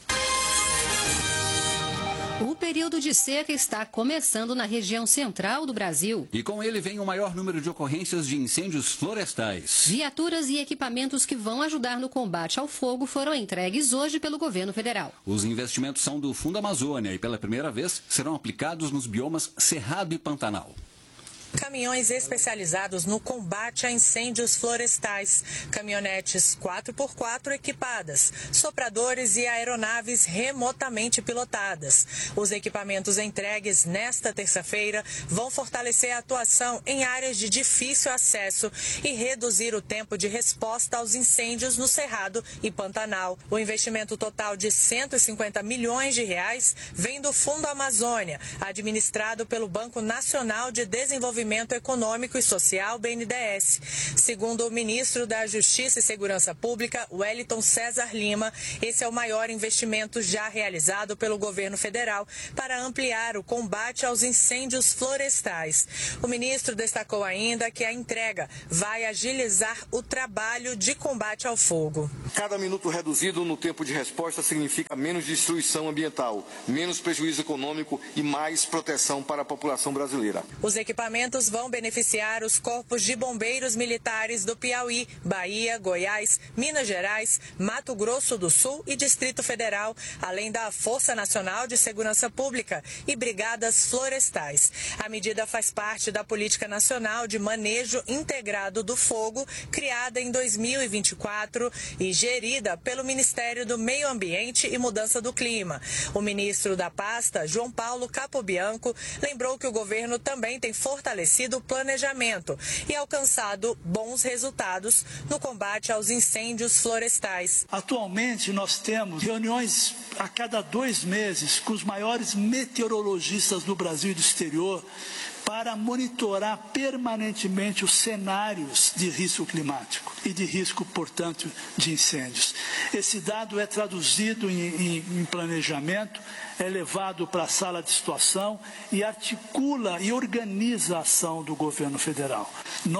O período de seca está começando na região central do Brasil. E com ele vem o maior número de ocorrências de incêndios florestais. Viaturas e equipamentos que vão ajudar no combate ao fogo foram entregues hoje pelo governo federal. Os investimentos são do Fundo Amazônia e pela primeira vez serão aplicados nos biomas Cerrado e Pantanal. caminhões especializados no combate a incêndios florestais, caminhonetes quatro por quatro equipadas, sopradores e aeronaves remotamente pilotadas. Os equipamentos entregues nesta terça-feira vão fortalecer a atuação em áreas de difícil acesso e reduzir o tempo de resposta aos incêndios no Cerrado e Pantanal. O investimento total de cento e cinquenta milhões de reais vem do Fundo Amazônia, administrado pelo Banco Nacional de Desenvolvimento Econômico e Social, B N D E S. Segundo o ministro da Justiça e Segurança Pública, Wellington César Lima, esse é o maior investimento já realizado pelo governo federal para ampliar o combate aos incêndios florestais. O ministro destacou ainda que a entrega vai agilizar o trabalho de combate ao fogo. Cada minuto reduzido no tempo de resposta significa menos destruição ambiental, menos prejuízo econômico e mais proteção para a população brasileira. Os equipamentos vão beneficiar os corpos de bombeiros militares do Piauí, Bahia, Goiás, Minas Gerais, Mato Grosso do Sul e Distrito Federal, além da Força Nacional de Segurança Pública e brigadas florestais. A medida faz parte da Política Nacional de Manejo Integrado do Fogo, criada em dois mil e vinte e quatro e gerida pelo Ministério do Meio Ambiente e Mudança do Clima. O ministro da pasta, João Paulo Capobianco, lembrou que o governo também tem fortalecido o planejamento e alcançado bons resultados no combate aos incêndios florestais. Atualmente, nós temos reuniões a cada dois meses com os maiores meteorologistas do Brasil e do exterior para monitorar permanentemente os cenários de risco climático e de risco, portanto, de incêndios. Esse dado é traduzido em, em, em planejamento, é levado para a sala de situação e articula e organiza a ação do governo federal.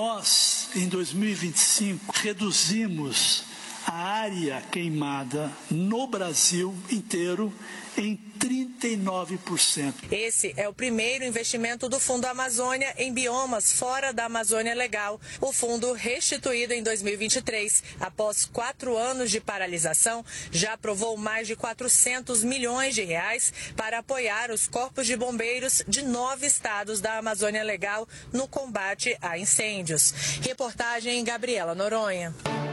Nós, em dois mil e vinte e cinco, reduzimos a área queimada no Brasil inteiro em trinta e nove por cento. Esse é o primeiro investimento do Fundo Amazônia em biomas fora da Amazônia Legal. O fundo, restituído em dois mil e vinte e três, após quatro anos de paralisação, já aprovou mais de quatrocentos milhões de reais para apoiar os corpos de bombeiros de nove estados da Amazônia Legal no combate a incêndios. Reportagem Gabriela Noronha.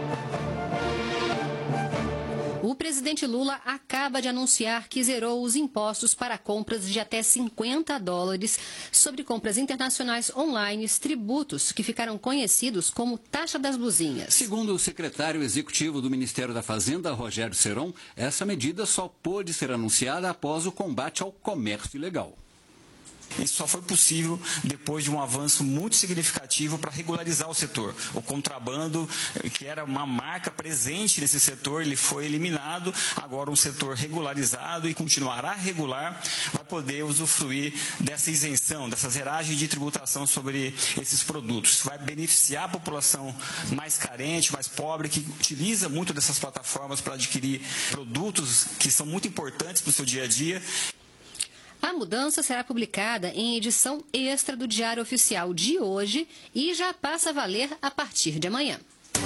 O presidente Lula acaba de anunciar que zerou os impostos para compras de até cinquenta dólares sobre compras internacionais online, tributos que ficaram conhecidos como taxa das blusinhas. Segundo o secretário executivo do Ministério da Fazenda, Rogério Seron, essa medida só pôde ser anunciada após o combate ao comércio ilegal. Isso só foi possível depois de um avanço muito significativo para regularizar o setor. O contrabando, que era uma marca presente nesse setor, ele foi eliminado. Agora um setor regularizado e continuará regular vai poder usufruir dessa isenção, dessa zeragem de tributação sobre esses produtos. Isso vai beneficiar a população mais carente, mais pobre, que utiliza muito dessas plataformas para adquirir produtos que são muito importantes para o seu dia a dia. A mudança será publicada em edição extra do Diário Oficial de hoje e já passa a valer a partir de amanhã.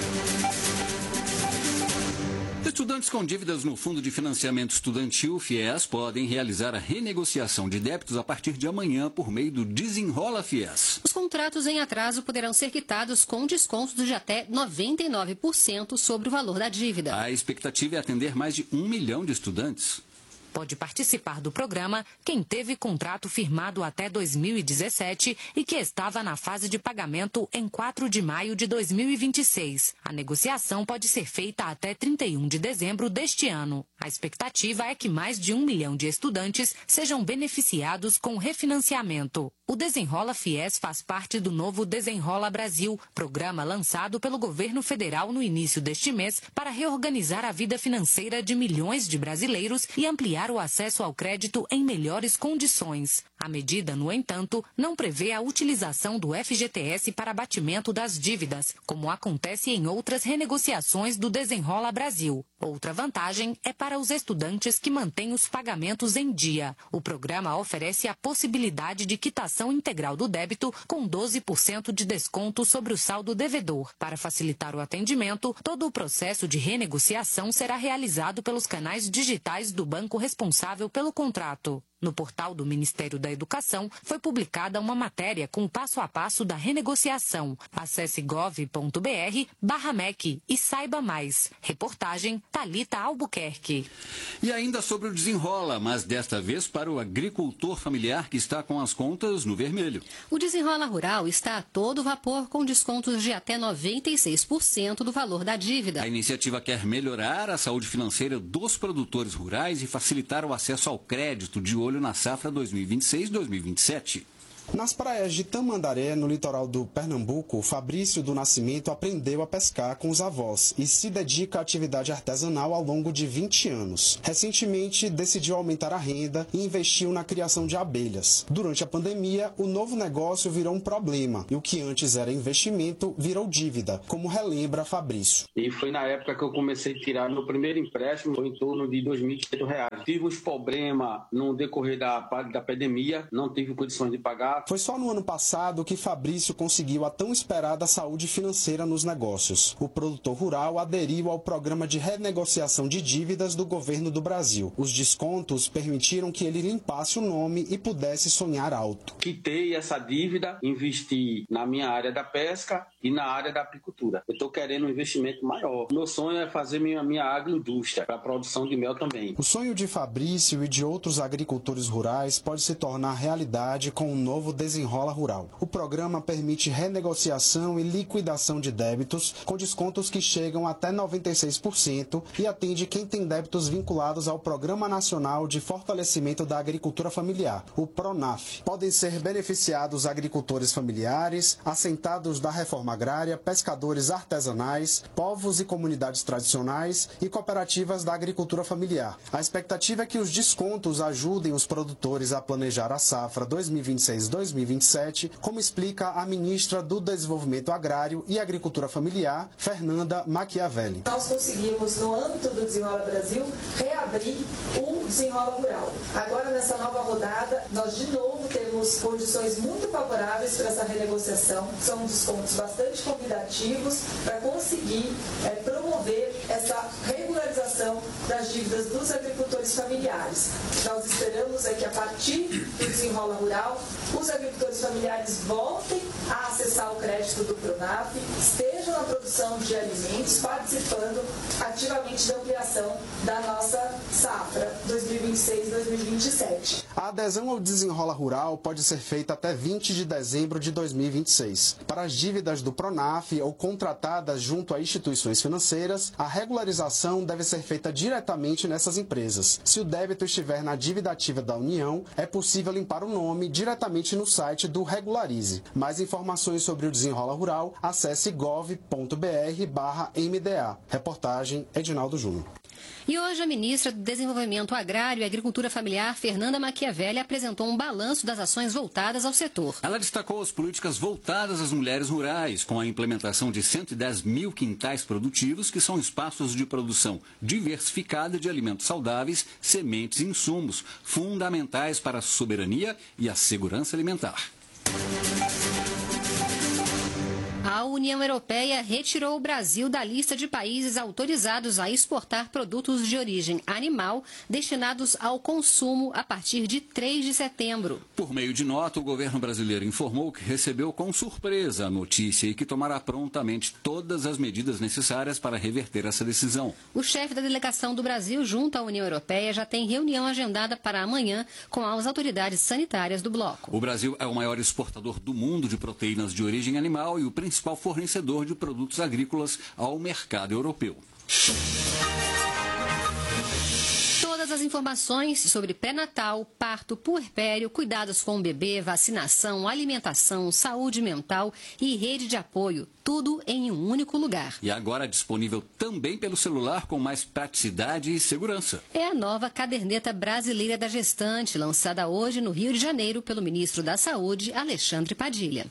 Estudantes com dívidas no Fundo de Financiamento Estudantil, FIES, podem realizar a renegociação de débitos a partir de amanhã por meio do Desenrola FIES. Os contratos em atraso poderão ser quitados com descontos de até noventa e nove por cento sobre o valor da dívida. A expectativa é atender mais de um milhão de estudantes. Pode participar do programa quem teve contrato firmado até dois mil e dezessete e que estava na fase de pagamento em quatro de maio de dois mil e vinte e seis. A negociação pode ser feita até trinta e um de dezembro deste ano. A expectativa é que mais de um milhão de estudantes sejam beneficiados com refinanciamento. O Desenrola FIES faz parte do novo Desenrola Brasil, programa lançado pelo governo federal no início deste mês para reorganizar a vida financeira de milhões de brasileiros e ampliar o acesso ao crédito em melhores condições. A medida, no entanto, não prevê a utilização do F G T S para abatimento das dívidas, como acontece em outras renegociações do Desenrola Brasil. Outra vantagem é para os estudantes que mantêm os pagamentos em dia. O programa oferece a possibilidade de quitação integral do débito com doze por cento de desconto sobre o saldo devedor. Para facilitar o atendimento, todo o processo de renegociação será realizado pelos canais digitais do banco responsável pelo contrato. No portal do Ministério da Educação foi publicada uma matéria com o passo a passo da renegociação. Acesse gov ponto br barra M E C e saiba mais. Reportagem Thalita Albuquerque. E ainda sobre o desenrola, mas desta vez para o agricultor familiar que está com as contas no vermelho. O Desenrola Rural está a todo vapor com descontos de até noventa e seis por cento do valor da dívida. A iniciativa quer melhorar a saúde financeira dos produtores rurais e facilitar o acesso ao crédito de olho na safra dois mil e vinte e seis dois mil e vinte e sete. Nas praias de Tamandaré, no litoral do Pernambuco, Fabrício do Nascimento aprendeu a pescar com os avós e se dedica à atividade artesanal ao longo de vinte anos. Recentemente, decidiu aumentar a renda e investiu na criação de abelhas. Durante a pandemia, o novo negócio virou um problema e o que antes era investimento virou dívida, como relembra Fabrício. E foi na época que eu comecei a tirar meu primeiro empréstimo, foi em torno de dois mil e quinhentos reais. Tive uns problemas no decorrer da, da pandemia, não tive condições de pagar. Foi só no ano passado que Fabrício conseguiu a tão esperada saúde financeira nos negócios. O produtor rural aderiu ao programa de renegociação de dívidas do governo do Brasil. Os descontos permitiram que ele limpasse o nome e pudesse sonhar alto. Quitei essa dívida, investi na minha área da pesca e na área da apicultura. Eu estou querendo um investimento maior. Meu sonho é fazer minha, minha agroindústria para a produção de mel também. O sonho de Fabrício e de outros agricultores rurais pode se tornar realidade com um novo Desenrola Rural. O programa permite renegociação e liquidação de débitos com descontos que chegam até noventa e seis por cento e atende quem tem débitos vinculados ao Programa Nacional de Fortalecimento da Agricultura Familiar, o PRONAF. Podem ser beneficiados agricultores familiares, assentados da reforma agrária, pescadores artesanais, povos e comunidades tradicionais e cooperativas da agricultura familiar. A expectativa é que os descontos ajudem os produtores a planejar a safra dois mil e vinte e seis dois mil e vinte e sete, como explica a ministra do Desenvolvimento Agrário e Agricultura Familiar, Fernanda Machiavelli. Nós conseguimos, no âmbito do Desenrola Brasil, reabrir o Desenrola Rural. Agora, nessa nova rodada, nós de novo temos condições muito favoráveis para essa renegociação. São descontos bastante convidativos para conseguir é, promover essa regularização das dívidas dos agricultores familiares. Nós esperamos é que a partir do Desenrola Rural, os agricultores familiares voltem a acessar o crédito do PRONAF, estejam na produção de alimentos, participando ativamente da ampliação da nossa safra dois mil e vinte e seis dois mil e vinte e sete. A adesão ao Desenrola Rural pode ser feita até vinte de dezembro de dois mil e vinte e seis. Para as dívidas do PRONAF ou contratadas junto a instituições financeiras, a regularização deve ser feita diretamente nessas empresas. Se o débito estiver na dívida ativa da União, é possível limpar o nome diretamente no site do Regularize. Mais informações sobre o Desenrola Rural, acesse gov ponto br barra M D A. Reportagem Edinaldo Júnior. E hoje a ministra do Desenvolvimento Agrário e Agricultura Familiar, Fernanda Machiavelli, apresentou um balanço das ações voltadas ao setor. Ela destacou as políticas voltadas às mulheres rurais, com a implementação de cento e dez mil quintais produtivos, que são espaços de produção diversificada de alimentos saudáveis, sementes e insumos, fundamentais para a soberania e a segurança alimentar. A União Europeia retirou o Brasil da lista de países autorizados a exportar produtos de origem animal destinados ao consumo a partir de três de setembro. Por meio de nota, o governo brasileiro informou que recebeu com surpresa a notícia e que tomará prontamente todas as medidas necessárias para reverter essa decisão. O chefe da delegação do Brasil junto à União Europeia já tem reunião agendada para amanhã com as autoridades sanitárias do bloco. O Brasil é o maior exportador do mundo de proteínas de origem animal e o principal principal fornecedor de produtos agrícolas ao mercado europeu. Todas as informações sobre pré-natal, parto, puerpério, cuidados com o bebê, vacinação, alimentação, saúde mental e rede de apoio, tudo em um único lugar. E agora disponível também pelo celular com mais praticidade e segurança. É a nova caderneta brasileira da gestante, lançada hoje no Rio de Janeiro pelo ministro da Saúde, Alexandre Padilha.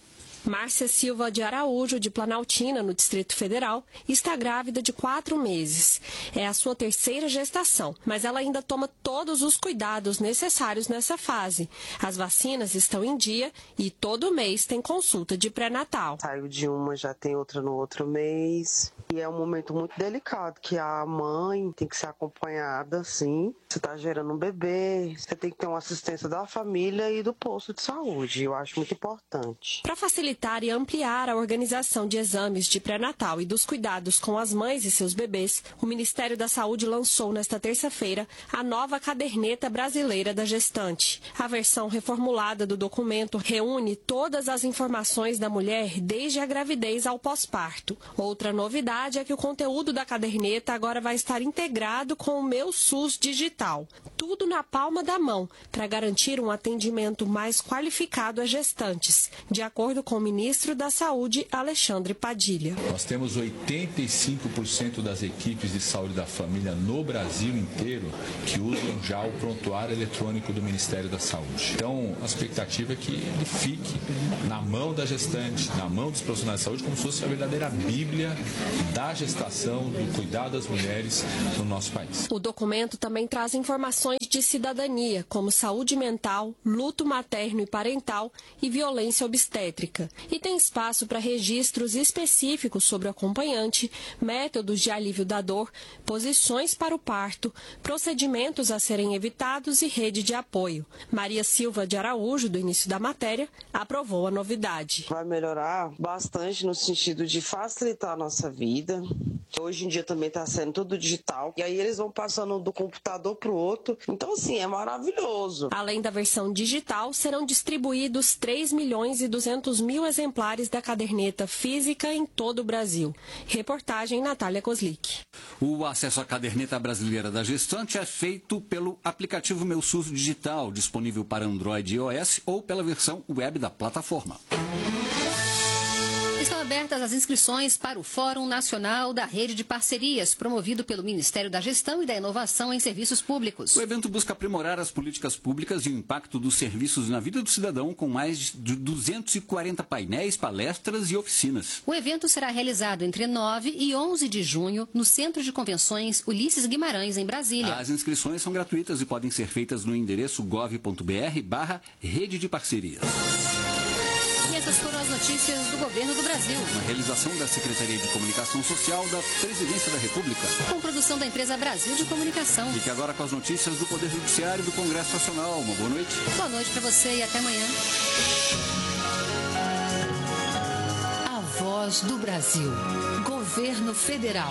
Márcia Silva de Araújo, de Planaltina, no Distrito Federal, está grávida de quatro meses. É a sua terceira gestação, mas ela ainda toma todos os cuidados necessários nessa fase. As vacinas estão em dia e todo mês tem consulta de pré-natal. Saiu de uma, já tem outra no outro mês. E é um momento muito delicado, que a mãe tem que ser acompanhada, sim. Você está gerando um bebê, você tem que ter uma assistência da família e do posto de saúde. Eu acho muito importante. Para facilitar e ampliar a organização de exames de pré-natal e dos cuidados com as mães e seus bebês, o Ministério da Saúde lançou nesta terça-feira a nova Caderneta Brasileira da Gestante. A versão reformulada do documento reúne todas as informações da mulher desde a gravidez ao pós-parto. Outra novidade é que o conteúdo da caderneta agora vai estar integrado com o Meu SUS Digital. Tudo na palma da mão, para garantir um atendimento mais qualificado às gestantes, de acordo com o ministro da Saúde, Alexandre Padilha. Nós temos oitenta e cinco por cento das equipes de saúde da família no Brasil inteiro que usam já o prontuário eletrônico do Ministério da Saúde. Então, a expectativa é que ele fique na mão da gestante, na mão dos profissionais de saúde, como se fosse a verdadeira Bíblia da gestação, do cuidado das mulheres no nosso país. O documento também traz informações de cidadania, como saúde mental, luto materno e parental e violência obstétrica. E tem espaço para registros específicos sobre o acompanhante, métodos de alívio da dor, posições para o parto, procedimentos a serem evitados e rede de apoio. Maria Silva de Araújo, do início da matéria, aprovou a novidade. Vai melhorar bastante no sentido de facilitar a nossa vida. Hoje em dia também está sendo tudo digital. E aí eles vão passando do computador para o outro. Então, assim, é maravilhoso. Além da versão digital, serão distribuídos três milhões e duzentos mil exemplares da caderneta física em todo o Brasil. Reportagem Natália Kozlik. O acesso à caderneta brasileira da gestante é feito pelo aplicativo Meu SUS Digital, disponível para Android e iOS, ou pela versão web da plataforma. Estão abertas as inscrições para o Fórum Nacional da Rede de Parcerias, promovido pelo Ministério da Gestão e da Inovação em Serviços Públicos. O evento busca aprimorar as políticas públicas e o impacto dos serviços na vida do cidadão, com mais de duzentos e quarenta painéis, palestras e oficinas. O evento será realizado entre nove e onze de junho no Centro de Convenções Ulisses Guimarães, em Brasília. As inscrições são gratuitas e podem ser feitas no endereço gov ponto br barra Rede de Parcerias. E essas foram as notícias do Governo do Brasil. Uma realização da Secretaria de Comunicação Social da Presidência da República. Com produção da empresa Brasil de Comunicação. Fique agora com as notícias do Poder Judiciário e do Congresso Nacional. Uma boa noite. Boa noite para você e até amanhã. A Voz do Brasil. Governo Federal.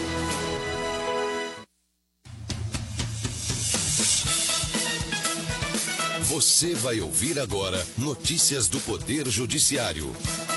Você vai ouvir agora notícias do Poder Judiciário.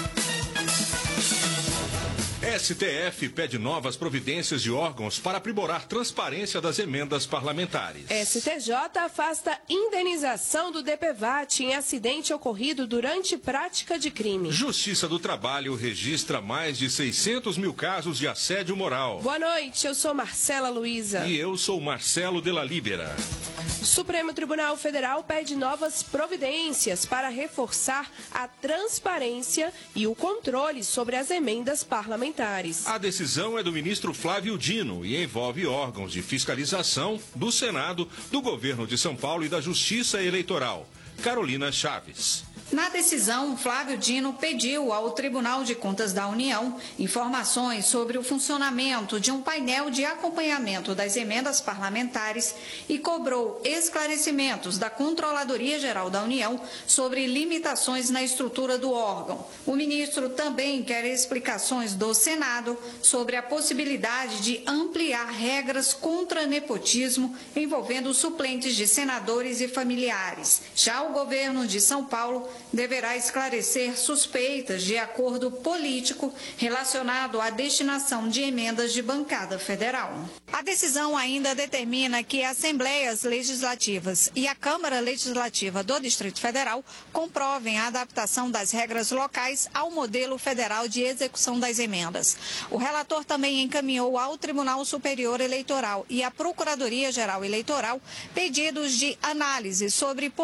S T F pede novas providências de órgãos para aprimorar transparência das emendas parlamentares. S T J afasta indenização do D P V A T em acidente ocorrido durante prática de crime. Justiça do Trabalho registra mais de seiscentos mil casos de assédio moral. Boa noite, eu sou Marcela Luiza. E eu sou Marcelo de la Libera. O Supremo Tribunal Federal pede novas providências para reforçar a transparência e o controle sobre as emendas parlamentares. A decisão é do ministro Flávio Dino e envolve órgãos de fiscalização do Senado, do Governo de São Paulo e da Justiça Eleitoral. Carolina Chaves. Na decisão, Flávio Dino pediu ao Tribunal de Contas da União informações sobre o funcionamento de um painel de acompanhamento das emendas parlamentares e cobrou esclarecimentos da Controladoria Geral da União sobre limitações na estrutura do órgão. O ministro também quer explicações do Senado sobre a possibilidade de ampliar regras contra nepotismo envolvendo suplentes de senadores e familiares. Já o governo de São Paulo deverá esclarecer suspeitas de acordo político relacionado à destinação de emendas de bancada federal. A decisão ainda determina que assembleias legislativas e a Câmara Legislativa do Distrito Federal comprovem a adaptação das regras locais ao modelo federal de execução das emendas. O relator também encaminhou ao Tribunal Superior Eleitoral e à Procuradoria-Geral Eleitoral pedidos de análise sobre possíveis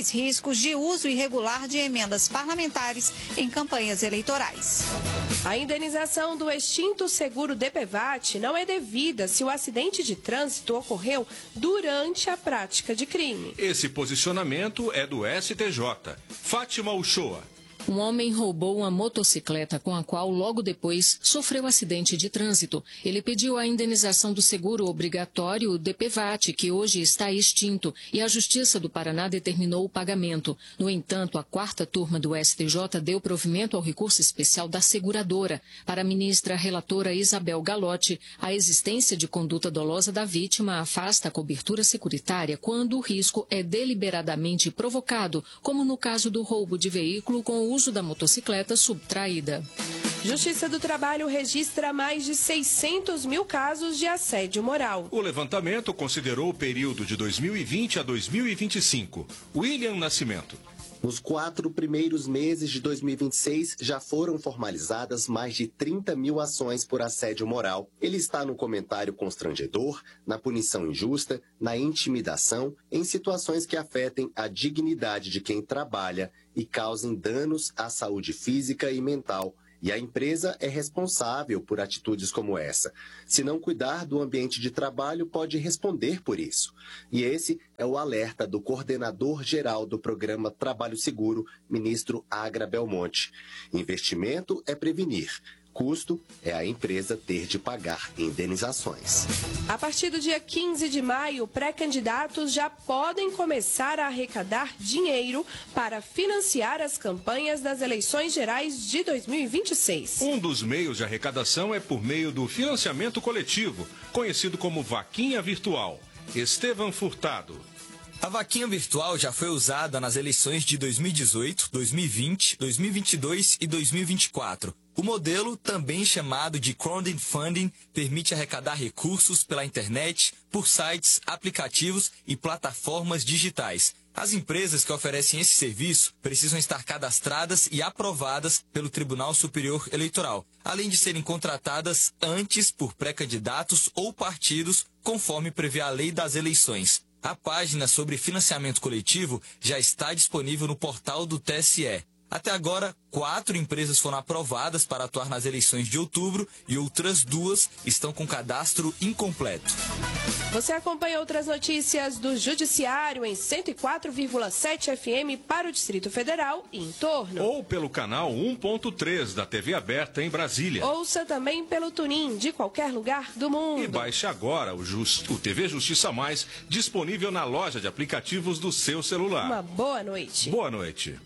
mais riscos de uso irregular de emendas parlamentares em campanhas eleitorais. A indenização do extinto seguro D P V A T não é devida se o acidente de trânsito ocorreu durante a prática de crime. Esse posicionamento é do S T J. Fátima Uchoa. Um homem roubou uma motocicleta com a qual, logo depois, sofreu acidente de trânsito. Ele pediu a indenização do seguro obrigatório D P V A T, que hoje está extinto, e a Justiça do Paraná determinou o pagamento. No entanto, a quarta turma do S T J deu provimento ao recurso especial da seguradora. Para a ministra relatora Isabel Galotti, a existência de conduta dolosa da vítima afasta a cobertura securitária quando o risco é deliberadamente provocado, como no caso do roubo de veículo com o uso da motocicleta subtraída. Justiça do Trabalho registra mais de seiscentos mil casos de assédio moral. O levantamento considerou o período de dois mil e vinte a dois mil e vinte e cinco. William Nascimento. Nos quatro primeiros meses de dois mil e vinte e seis, já foram formalizadas mais de trinta mil ações por assédio moral. Ele está no comentário constrangedor, na punição injusta, na intimidação, em situações que afetem a dignidade de quem trabalha e causem danos à saúde física e mental. E a empresa é responsável por atitudes como essa. Se não cuidar do ambiente de trabalho, pode responder por isso. E esse é o alerta do coordenador-geral do programa Trabalho Seguro, ministro Agra Belmonte. Investimento é prevenir. Custo é a empresa ter de pagar indenizações. A partir do dia quinze de maio, pré-candidatos já podem começar a arrecadar dinheiro para financiar as campanhas das eleições gerais de dois mil e vinte e seis. Um dos meios de arrecadação é por meio do financiamento coletivo, conhecido como Vaquinha Virtual. Estevam Furtado. A vaquinha virtual já foi usada nas eleições de dois mil e dezoito, dois mil e vinte, dois mil e vinte e dois e dois mil e vinte e quatro. O modelo, também chamado de crowdfunding, permite arrecadar recursos pela internet, por sites, aplicativos e plataformas digitais. As empresas que oferecem esse serviço precisam estar cadastradas e aprovadas pelo Tribunal Superior Eleitoral, além de serem contratadas antes por pré-candidatos ou partidos, conforme prevê a lei das eleições. A página sobre financiamento coletivo já está disponível no portal do T S E. Até agora, quatro empresas foram aprovadas para atuar nas eleições de outubro e outras duas estão com cadastro incompleto. Você acompanha outras notícias do Judiciário em cento e quatro vírgula sete F M para o Distrito Federal e em torno. Ou pelo canal um ponto três da T V aberta em Brasília. Ouça também pelo Tunin de qualquer lugar do mundo. E baixe agora o, Just, o T V Justiça Mais, disponível na loja de aplicativos do seu celular. Uma boa noite. Boa noite.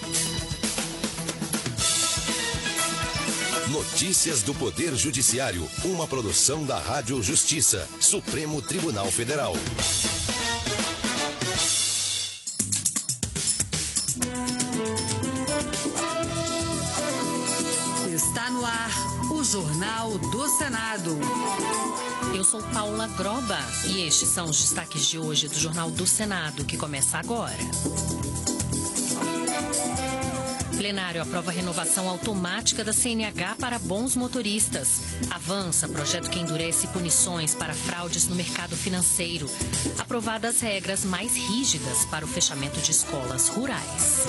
Notícias do Poder Judiciário, uma produção da Rádio Justiça, Supremo Tribunal Federal. Está no ar o Jornal do Senado. Eu sou Paula Groba e estes são os destaques de hoje do Jornal do Senado, que começa agora. Plenário aprova a renovação automática da C N H para bons motoristas. Avança projeto que endurece punições para fraudes no mercado financeiro. Aprovadas regras mais rígidas para o fechamento de escolas rurais.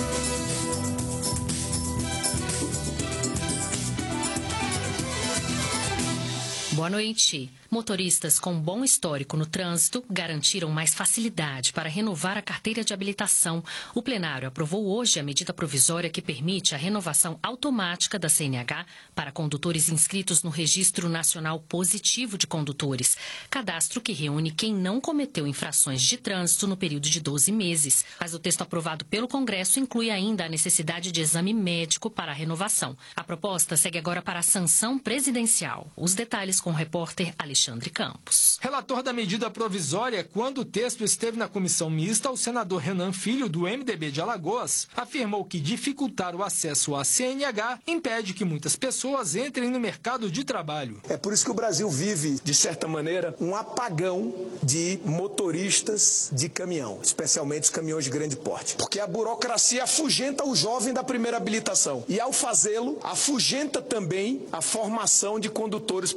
Boa noite. Motoristas com bom histórico no trânsito garantiram mais facilidade para renovar a carteira de habilitação. O plenário aprovou hoje a medida provisória que permite a renovação automática da C N H para condutores inscritos no Registro Nacional Positivo de Condutores, cadastro que reúne quem não cometeu infrações de trânsito no período de doze meses. Mas o texto aprovado pelo Congresso inclui ainda a necessidade de exame médico para a renovação. A proposta segue agora para a sanção presidencial. Os detalhes com o repórter Alexandre Alexandre Campos. Relator da medida provisória, quando o texto esteve na comissão mista, o senador Renan Filho, do M D B de Alagoas, afirmou que dificultar o acesso à C N H impede que muitas pessoas entrem no mercado de trabalho. É por isso que o Brasil vive, de certa maneira, um apagão de motoristas de caminhão, especialmente os caminhões de grande porte. Porque a burocracia afugenta o jovem da primeira habilitação e, ao fazê-lo, afugenta também a formação de condutores profissionais.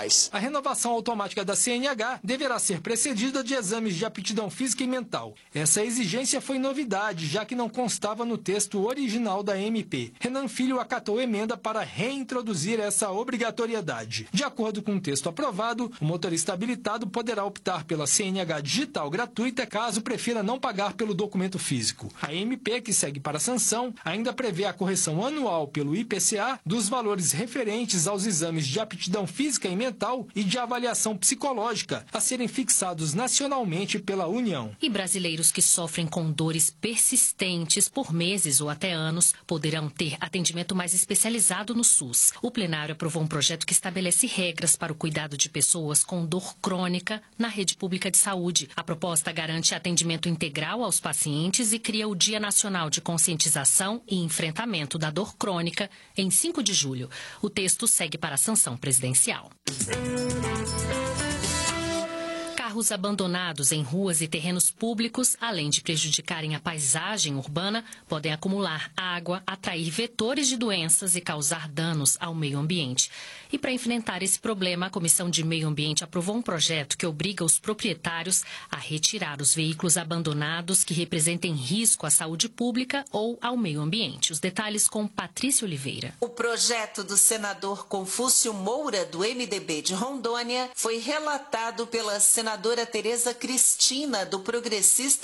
faz. A renovação automática da C N H deverá ser precedida de exames de aptidão física e mental. Essa exigência foi novidade, já que não constava no texto original da M P. Renan Filho acatou emenda para reintroduzir essa obrigatoriedade. De acordo com o texto aprovado, o motorista habilitado poderá optar pela C N H digital gratuita caso prefira não pagar pelo documento físico. A M P, que segue para a sanção, ainda prevê a correção anual pelo I P C A dos valores referentes aos exames de aptidão física e mental e de avaliação psicológica a serem fixados nacionalmente pela União. E brasileiros que sofrem com dores persistentes por meses ou até anos poderão ter atendimento mais especializado no SUS. O plenário aprovou um projeto que estabelece regras para o cuidado de pessoas com dor crônica na rede pública de saúde. A proposta garante atendimento integral aos pacientes e cria o Dia Nacional de Conscientização e Enfrentamento da Dor Crônica em cinco de julho. O texto segue para a sanção presidencial. Carros abandonados em ruas e terrenos públicos, além de prejudicarem a paisagem urbana, podem acumular água, atrair vetores de doenças e causar danos ao meio ambiente. E para enfrentar esse problema, a Comissão de Meio Ambiente aprovou um projeto que obriga os proprietários a retirar os veículos abandonados que representem risco à saúde pública ou ao meio ambiente. Os detalhes com Patrícia Oliveira. O projeto do senador Confúcio Moura, do M D B de Rondônia, foi relatado pela senadora Tereza Cristina, do Progressista